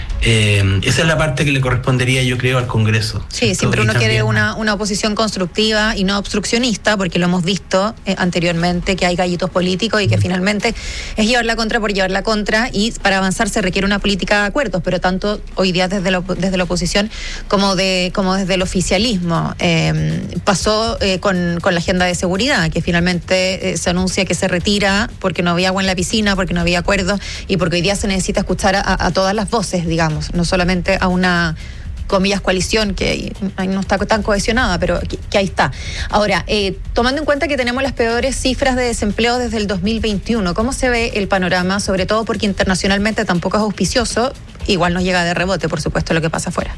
Eh, esa es la parte que le correspondería, yo creo, al Congreso. Sí, siempre uno quiere una, una oposición constructiva y no obstruccionista, porque lo hemos visto eh, anteriormente, que hay gallitos políticos y que finalmente es llevar la contra por llevar la contra, y para avanzar se requiere una política de acuerdos, pero tanto hoy día desde la, desde la oposición como, de, como desde el oficialismo. Eh, pasó eh, con, con la agenda de seguridad, que finalmente eh, se anuncia que se retira porque no había agua en la piscina, porque no había acuerdos y porque hoy día se necesita escuchar a, a todas las voces, digamos, no solamente a una, comillas, coalición que no está tan cohesionada, pero que, que ahí está. Ahora, eh, tomando en cuenta que tenemos las peores cifras de desempleo desde el dos mil veintiuno, ¿cómo se ve el panorama? Sobre todo porque internacionalmente tampoco es auspicioso, igual nos llega de rebote, por supuesto, lo que pasa afuera.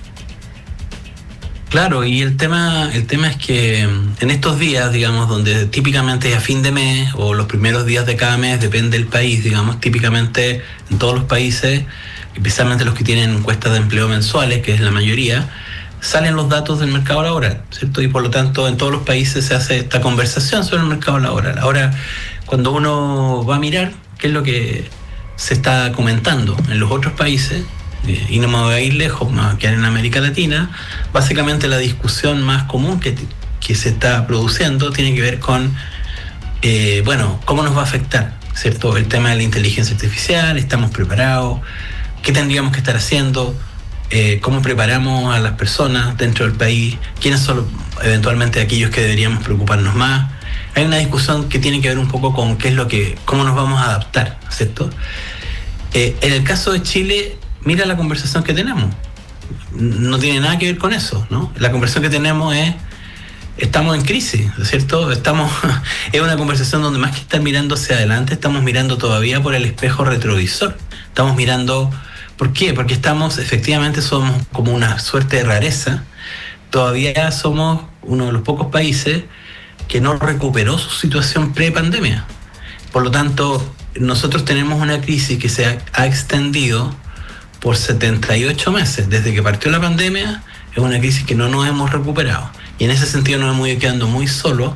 Claro, y el tema, el tema es que en estos días, digamos, donde típicamente es a fin de mes o los primeros días de cada mes, depende del país, digamos, típicamente en todos los países, especialmente los que tienen encuestas de empleo mensuales, que es la mayoría, salen los datos del mercado laboral, ¿cierto? Y por lo tanto en todos los países se hace esta conversación sobre el mercado laboral. Ahora, cuando uno va a mirar qué es lo que se está comentando en los otros países, eh, y no me voy a ir lejos, me voy a quedar en América Latina, básicamente la discusión más común que, que se está produciendo tiene que ver con, eh, bueno, cómo nos va a afectar, ¿cierto? El tema de la inteligencia artificial, estamos preparados, qué tendríamos que estar haciendo, eh, cómo preparamos a las personas dentro del país, quiénes son eventualmente aquellos que deberíamos preocuparnos más. Hay una discusión que tiene que ver un poco con qué es lo que, cómo nos vamos a adaptar, ¿cierto? Eh, en el caso de Chile, mira la conversación que tenemos. No tiene nada que ver con eso, ¿no? La conversación que tenemos es, estamos en crisis, ¿cierto? Estamos, es una conversación donde más que estar mirando hacia adelante, estamos mirando todavía por el espejo retrovisor. Estamos mirando, ¿por qué? Porque estamos, efectivamente somos como una suerte de rareza. Todavía somos uno de los pocos países que no recuperó su situación pre-pandemia. Por lo tanto, nosotros tenemos una crisis que se ha, ha extendido por setenta y ocho meses. Desde que partió la pandemia, es una crisis que no nos hemos recuperado. Y en ese sentido nos hemos ido quedando muy solos.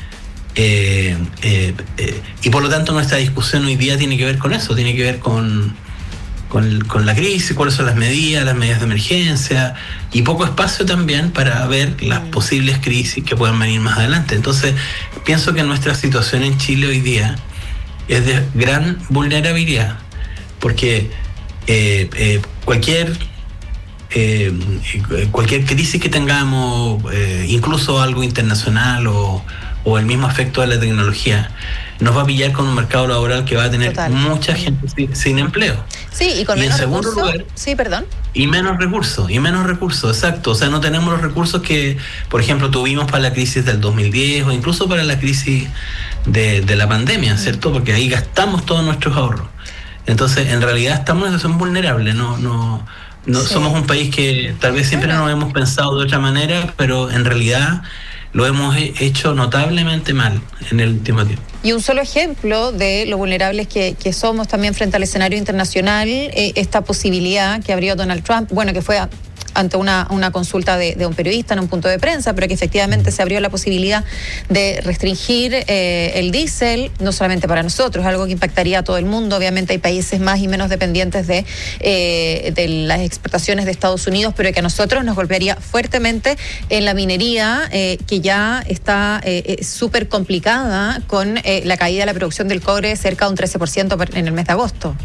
Eh, eh, eh, y por lo tanto nuestra discusión hoy día tiene que ver con eso, tiene que ver con, con, con la crisis, cuáles son las medidas, las medidas de emergencia, y poco espacio también para ver las posibles crisis que puedan venir más adelante. Entonces, pienso que nuestra situación en Chile hoy día es de gran vulnerabilidad, porque eh, eh, cualquier eh, cualquier crisis que tengamos, eh, incluso algo internacional o, o el mismo efecto de la tecnología, nos va a pillar con un mercado laboral que va a tener Total. mucha gente sin, sin empleo. Sí, y con y menos en segundo recursos. Lugar, sí, perdón. Y menos recursos, y menos recursos, exacto. O sea, no tenemos los recursos que, por ejemplo, tuvimos para la crisis del dos mil diez o incluso para la crisis de, de la pandemia, ¿cierto? Porque ahí gastamos todos nuestros ahorros. Entonces, en realidad estamos en una situación vulnerable, no, no, No, Sí. Somos un país que tal vez siempre Claro. nos hemos pensado de otra manera, pero en realidad lo hemos he- hecho notablemente mal en el último tiempo. Y un solo ejemplo de lo vulnerables que, que somos también frente al escenario internacional, eh, esta posibilidad que abrió Donald Trump, bueno, que fue a- ante una, una consulta de, de un periodista en un punto de prensa, pero que efectivamente se abrió la posibilidad de restringir eh, el diésel, no solamente para nosotros, algo que impactaría a todo el mundo. Obviamente hay países más y menos dependientes de, eh, de las exportaciones de Estados Unidos, pero que a nosotros nos golpearía fuertemente en la minería, eh, que ya está eh, eh, súper complicada con eh, la caída de la producción del cobre cerca de un trece por ciento en el mes de agosto.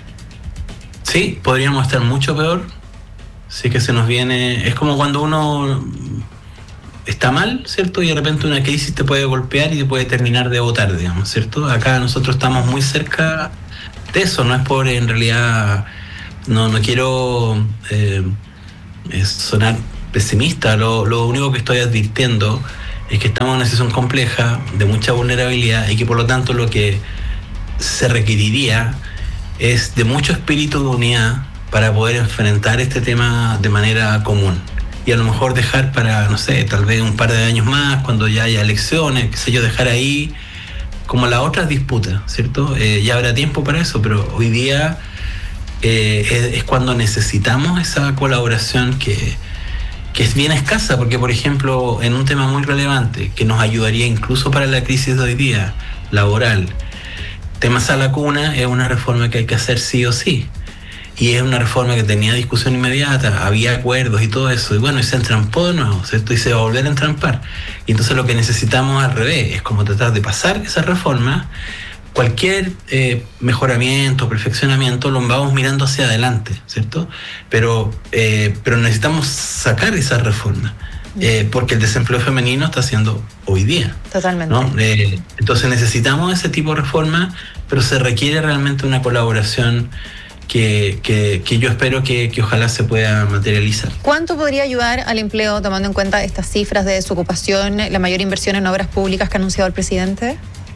Sí, podríamos estar mucho peor. Sí que se nos viene... Es como cuando uno está mal, ¿cierto? Y de repente una crisis te puede golpear y te puede terminar de botar, digamos, ¿cierto? Acá nosotros estamos muy cerca de eso. No es por, en realidad... No, no quiero eh, sonar pesimista. Lo, lo único que estoy advirtiendo es que estamos en una situación compleja, de mucha vulnerabilidad, y que por lo tanto lo que se requeriría es de mucho espíritu de unidad para poder enfrentar este tema de manera común. Y a lo mejor dejar para, no sé, tal vez un par de años más, cuando ya haya elecciones, qué sé yo, dejar ahí como las otras disputas, ¿cierto? Eh, ya habrá tiempo para eso, pero hoy día eh, es, es cuando necesitamos esa colaboración que, que es bien escasa, porque por ejemplo, en un tema muy relevante, que nos ayudaría incluso para la crisis de hoy día, laboral, temas a la cuna, es una reforma que hay que hacer sí o sí. Y es una reforma que tenía discusión inmediata, había acuerdos y todo eso, y bueno, y se entrampó de nuevo, ¿cierto? Y se va a volver a entrampar. Y entonces lo que necesitamos al revés es como tratar de pasar esa reforma. Cualquier eh, mejoramiento, perfeccionamiento, lo vamos mirando hacia adelante, ¿cierto? Pero, eh, pero necesitamos sacar esa reforma, eh, porque el desempleo femenino está haciendo hoy día. Totalmente. ¿No? Eh, entonces necesitamos ese tipo de reforma, pero se requiere realmente una colaboración que, que, que yo espero que, que ojalá se pueda materializar. ¿Cuánto podría ayudar al empleo tomando en cuenta estas cifras de desocupación, la mayor inversión en obras públicas que ha anunciado el presidente?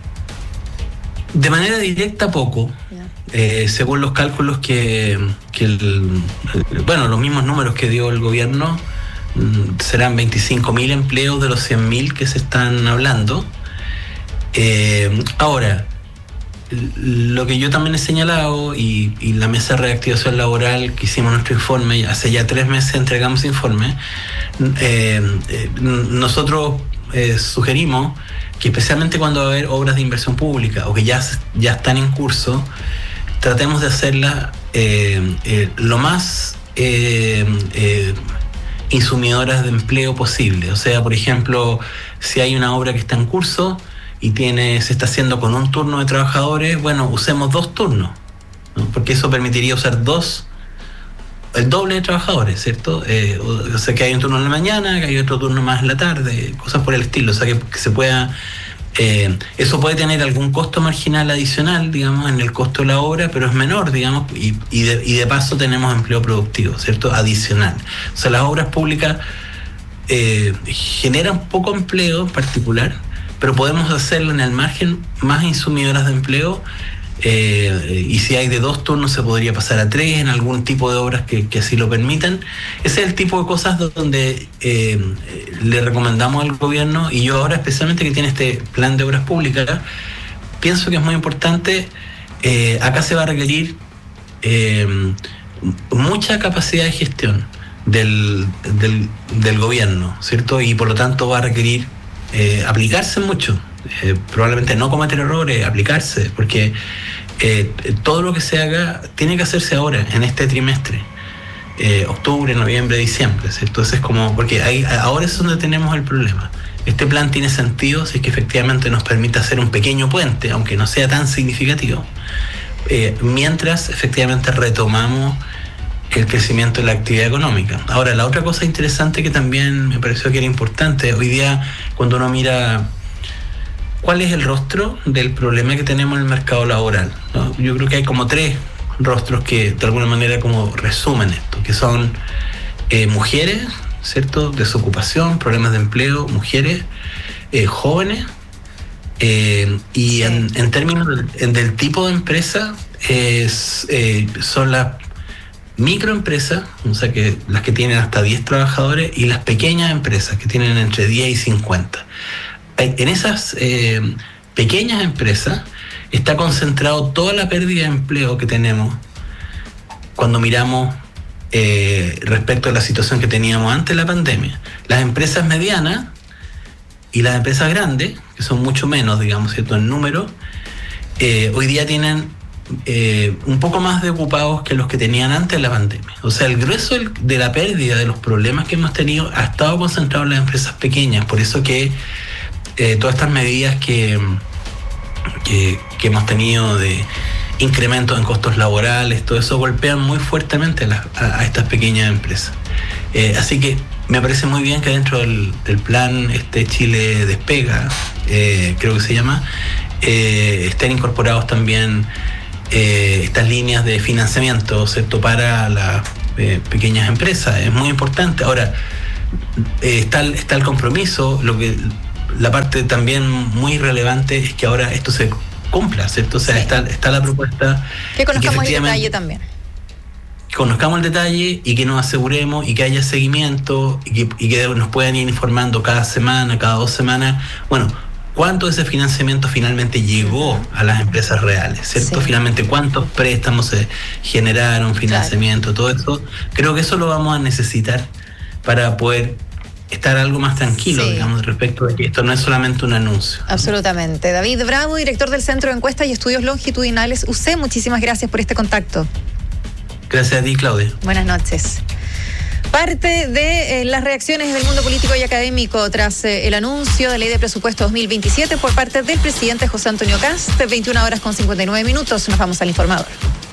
De manera directa, poco. Eh, según los cálculos que, que el, bueno, los mismos números que dio el gobierno, mm, serán veinticinco mil empleos de los cien mil que se están hablando. Eh, ahora, lo que yo también he señalado, y, y la mesa de reactivación laboral que hicimos nuestro informe, hace ya tres meses entregamos informe, eh, eh, nosotros eh, sugerimos que especialmente cuando va a haber obras de inversión pública o que ya, ya están en curso, tratemos de hacerlas eh, eh, lo más eh, eh, insumidoras de empleo posible. O sea, por ejemplo, si hay una obra que está en curso y tiene, se está haciendo con un turno de trabajadores, bueno, usemos dos turnos, ¿no? Porque eso permitiría usar dos, el doble de trabajadores, ¿cierto? Eh, o, o sea, que hay un turno en la mañana, que hay otro turno más en la tarde, cosas por el estilo, o sea, que, que se pueda... Eh, eso puede tener algún costo marginal adicional, digamos, en el costo de la obra, pero es menor, digamos, y, y, de, y de paso tenemos empleo productivo, ¿cierto? Adicional. O sea, las obras públicas eh, generan poco empleo en particular, pero podemos hacerlo en el margen más insumidoras de empleo, eh, y si hay de dos turnos se podría pasar a tres en algún tipo de obras que, que así lo permitan. Ese es el tipo de cosas donde eh, le recomendamos al gobierno, y yo ahora especialmente que tiene este plan de obras públicas, pienso que es muy importante. Eh, acá se va a requerir eh, mucha capacidad de gestión del, del, del gobierno, ¿cierto? Y por lo tanto va a requerir eh, aplicarse mucho, eh, probablemente no cometer errores, aplicarse, porque eh, todo lo que se haga tiene que hacerse ahora, en este trimestre, eh, octubre, noviembre, diciembre, ¿cierto? Entonces, como, porque ahí, ahora es donde tenemos el problema. Este plan tiene sentido si es que efectivamente nos permite hacer un pequeño puente, aunque no sea tan significativo, eh, mientras efectivamente retomamos el crecimiento de la actividad económica. Ahora, la otra cosa interesante que también me pareció que era importante, hoy día cuando uno mira cuál es el rostro del problema que tenemos en el mercado laboral, ¿no? Yo creo que hay como tres rostros que de alguna manera como resumen esto, que son eh, mujeres, ¿cierto? Desocupación, problemas de empleo, mujeres, eh, jóvenes, eh, y en, en términos del, en, del tipo de empresa, es, eh, son las microempresas, o sea, que las que tienen hasta diez trabajadores, y las pequeñas empresas que tienen entre diez y cincuenta. En esas eh, pequeñas empresas está concentrado toda la pérdida de empleo que tenemos cuando miramos eh, respecto a la situación que teníamos antes de la pandemia. Las empresas medianas y las empresas grandes, que son mucho menos, digamos, ¿cierto?, en número, eh, hoy día tienen eh, un poco más de ocupados que los que tenían antes de la pandemia. O sea, el grueso de la pérdida, de los problemas que hemos tenido, ha estado concentrado en las empresas pequeñas. Por eso que eh, todas estas medidas que, que, que hemos tenido de incrementos en costos laborales, todo eso golpean muy fuertemente a, las, a, a estas pequeñas empresas. Eh, así que me parece muy bien que dentro del, del plan este Chile Despega, eh, creo que se llama, eh, estén incorporados también eh, estas líneas de financiamiento, ¿cierto?, para las eh, pequeñas empresas. Es muy importante. Ahora, eh, está, el, está el compromiso. Lo que la parte también muy relevante es que ahora esto se cumpla, ¿cierto? O sea, sí. está, está la propuesta. Que conozcamos el detalle también. Conozcamos el detalle y que nos aseguremos y que haya seguimiento y que, y que nos puedan ir informando cada semana, cada dos semanas, bueno, cuánto de ese financiamiento finalmente llegó a las empresas reales, ¿cierto? Sí. Finalmente, cuántos préstamos se generaron, financiamiento, claro. Todo eso. Creo que eso lo vamos a necesitar para poder estar algo más tranquilo, sí. digamos, respecto de que esto no es solamente un anuncio. Absolutamente. David Bravo, director del Centro de Encuestas y Estudios Longitudinales U C E, muchísimas gracias por este contacto. Gracias a ti, Claudia. Buenas noches. Parte de eh, las reacciones del mundo político y académico tras eh, el anuncio de ley de presupuesto dos mil veintisiete por parte del presidente José Antonio Kast, veintiuna horas con cincuenta y nueve minutos. Nos vamos al informador.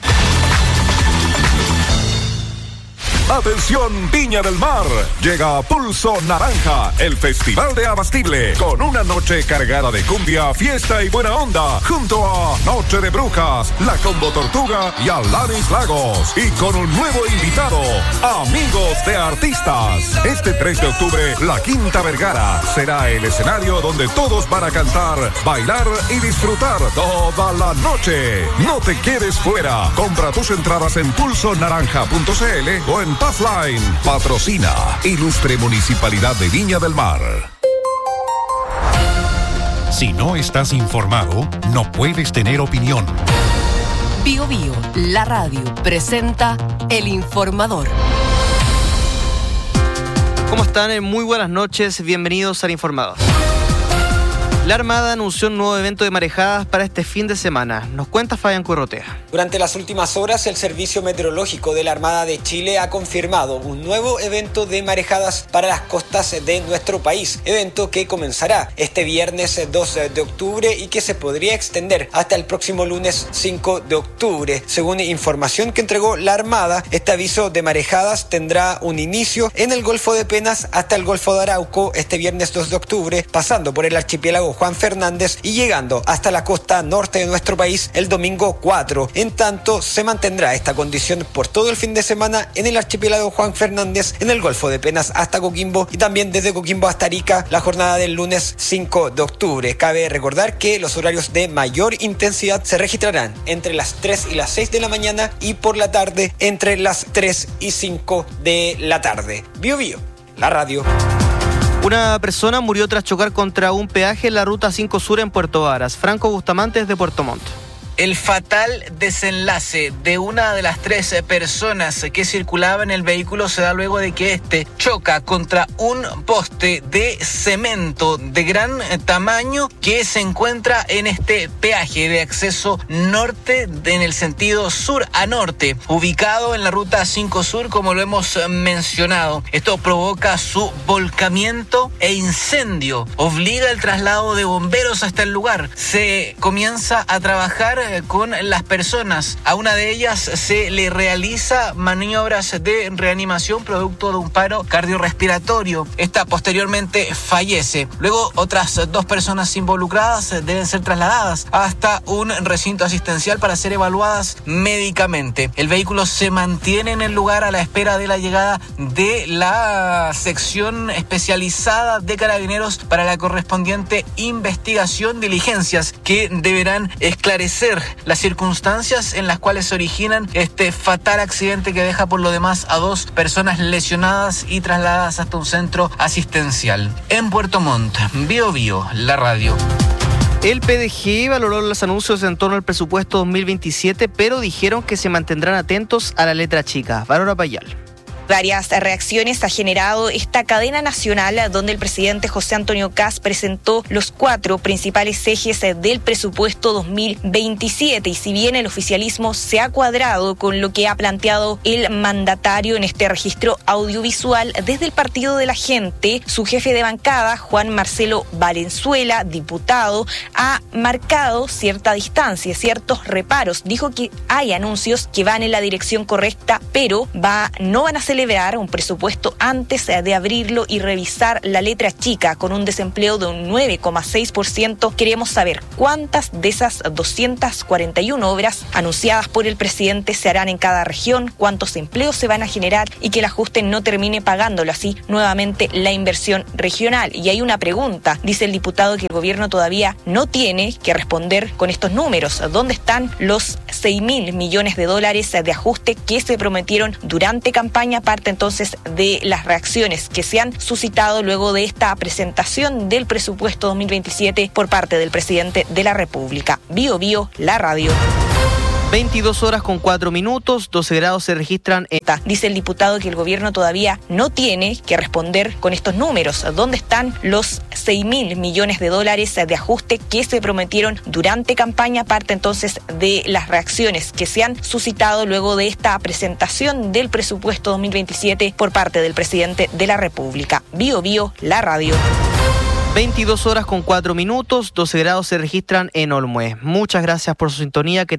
Atención, Viña del Mar. Llega Pulso Naranja, el festival de Abastible, con una noche cargada de cumbia, fiesta y buena onda, junto a Noche de Brujas, La Combo Tortuga y Alanis Lagos. Y con un nuevo invitado, Amigos de Artistas. Este tres de octubre, La Quinta Vergara será el escenario donde todos van a cantar, bailar y disfrutar toda la noche. No te quedes fuera. Compra tus entradas en pulso naranja punto c l o en Passline. Patrocina Ilustre Municipalidad de Viña del Mar. Si no estás informado, no puedes tener opinión. Bio Bio, la radio, presenta El Informador. ¿Cómo están? Muy buenas noches, bienvenidos al Informador. La Armada anunció un nuevo evento de marejadas para este fin de semana. Nos cuenta Fabián Currotea. Durante las últimas horas, el Servicio Meteorológico de la Armada de Chile ha confirmado un nuevo evento de marejadas para las costas de nuestro país. Evento que comenzará este viernes dos de octubre y que se podría extender hasta el próximo lunes cinco de octubre. Según información que entregó la Armada, este aviso de marejadas tendrá un inicio en el Golfo de Penas hasta el Golfo de Arauco este viernes dos de octubre, pasando por el archipiélago Juan Fernández y llegando hasta la costa norte de nuestro país el domingo cuatro. En tanto, se mantendrá esta condición por todo el fin de semana en el archipiélago Juan Fernández, en el Golfo de Penas hasta Coquimbo y también desde Coquimbo hasta Arica la jornada del lunes cinco de octubre. Cabe recordar que los horarios de mayor intensidad se registrarán entre las tres y las seis de la mañana y por la tarde entre las tres y cinco de la tarde. Bio Bio, la radio. Una persona murió tras chocar contra un peaje en la ruta cinco Sur en Puerto Varas. Franco Bustamante desde Puerto Montt. El fatal desenlace de una de las tres personas que circulaba en el vehículo se da luego de que este choca contra un poste de cemento de gran tamaño que se encuentra en este peaje de acceso norte en el sentido sur a norte, ubicado en la ruta cinco Sur, como lo hemos mencionado. Esto provoca su volcamiento e incendio, obliga el traslado de bomberos hasta el lugar. Se comienza a trabajar con las personas. A una de ellas se le realiza maniobras de reanimación producto de un paro cardiorrespiratorio. Esta posteriormente fallece. Luego otras dos personas involucradas deben ser trasladadas hasta un recinto asistencial para ser evaluadas médicamente. El vehículo se mantiene en el lugar a la espera de la llegada de la sección especializada de Carabineros para la correspondiente investigación, diligencias que deberán esclarecer conocer las circunstancias en las cuales se originan este fatal accidente que deja por lo demás a dos personas lesionadas y trasladadas hasta un centro asistencial. En Puerto Montt, Bio Bio, la radio. El P D G valoró los anuncios en torno al presupuesto dos mil veintisiete, pero dijeron que se mantendrán atentos a la letra chica. Valora Payal. Varias reacciones ha generado esta cadena nacional donde el presidente José Antonio Kast presentó los cuatro principales ejes del presupuesto dos mil veintisiete y si bien el oficialismo se ha cuadrado con lo que ha planteado el mandatario en este registro audiovisual, desde el Partido de la Gente, su jefe de bancada, Juan Marcelo Valenzuela, diputado, ha marcado cierta distancia, ciertos reparos. Dijo que hay anuncios que van en la dirección correcta, pero va, no van a celebrar un presupuesto antes de abrirlo y revisar la letra chica con un desempleo de un nueve coma seis por ciento. Queremos saber cuántas de esas doscientas cuarenta y una obras anunciadas por el presidente se harán en cada región, cuántos empleos se van a generar y que el ajuste no termine pagándolo así nuevamente la inversión regional. Y hay una pregunta, dice el diputado, que el gobierno todavía no tiene que responder con estos números. ¿Dónde están los seis mil millones de dólares de ajuste que se prometieron durante campaña? Parte entonces de las reacciones que se han suscitado luego de esta presentación del presupuesto dos mil veintisiete por parte del presidente de la República. Bio Bio, la radio. veintidós horas con cuatro minutos, doce grados se registran en... Dice el diputado que el gobierno todavía no tiene que responder con estos números. ¿Dónde están los seis mil millones de dólares de ajuste que se prometieron durante campaña? Parte entonces de las reacciones que se han suscitado luego de esta presentación del presupuesto dos mil veintisiete por parte del presidente de la República. Bio Bio, la radio. veintidós horas con cuatro minutos, doce grados se registran en Olmué. Muchas gracias por su sintonía. Que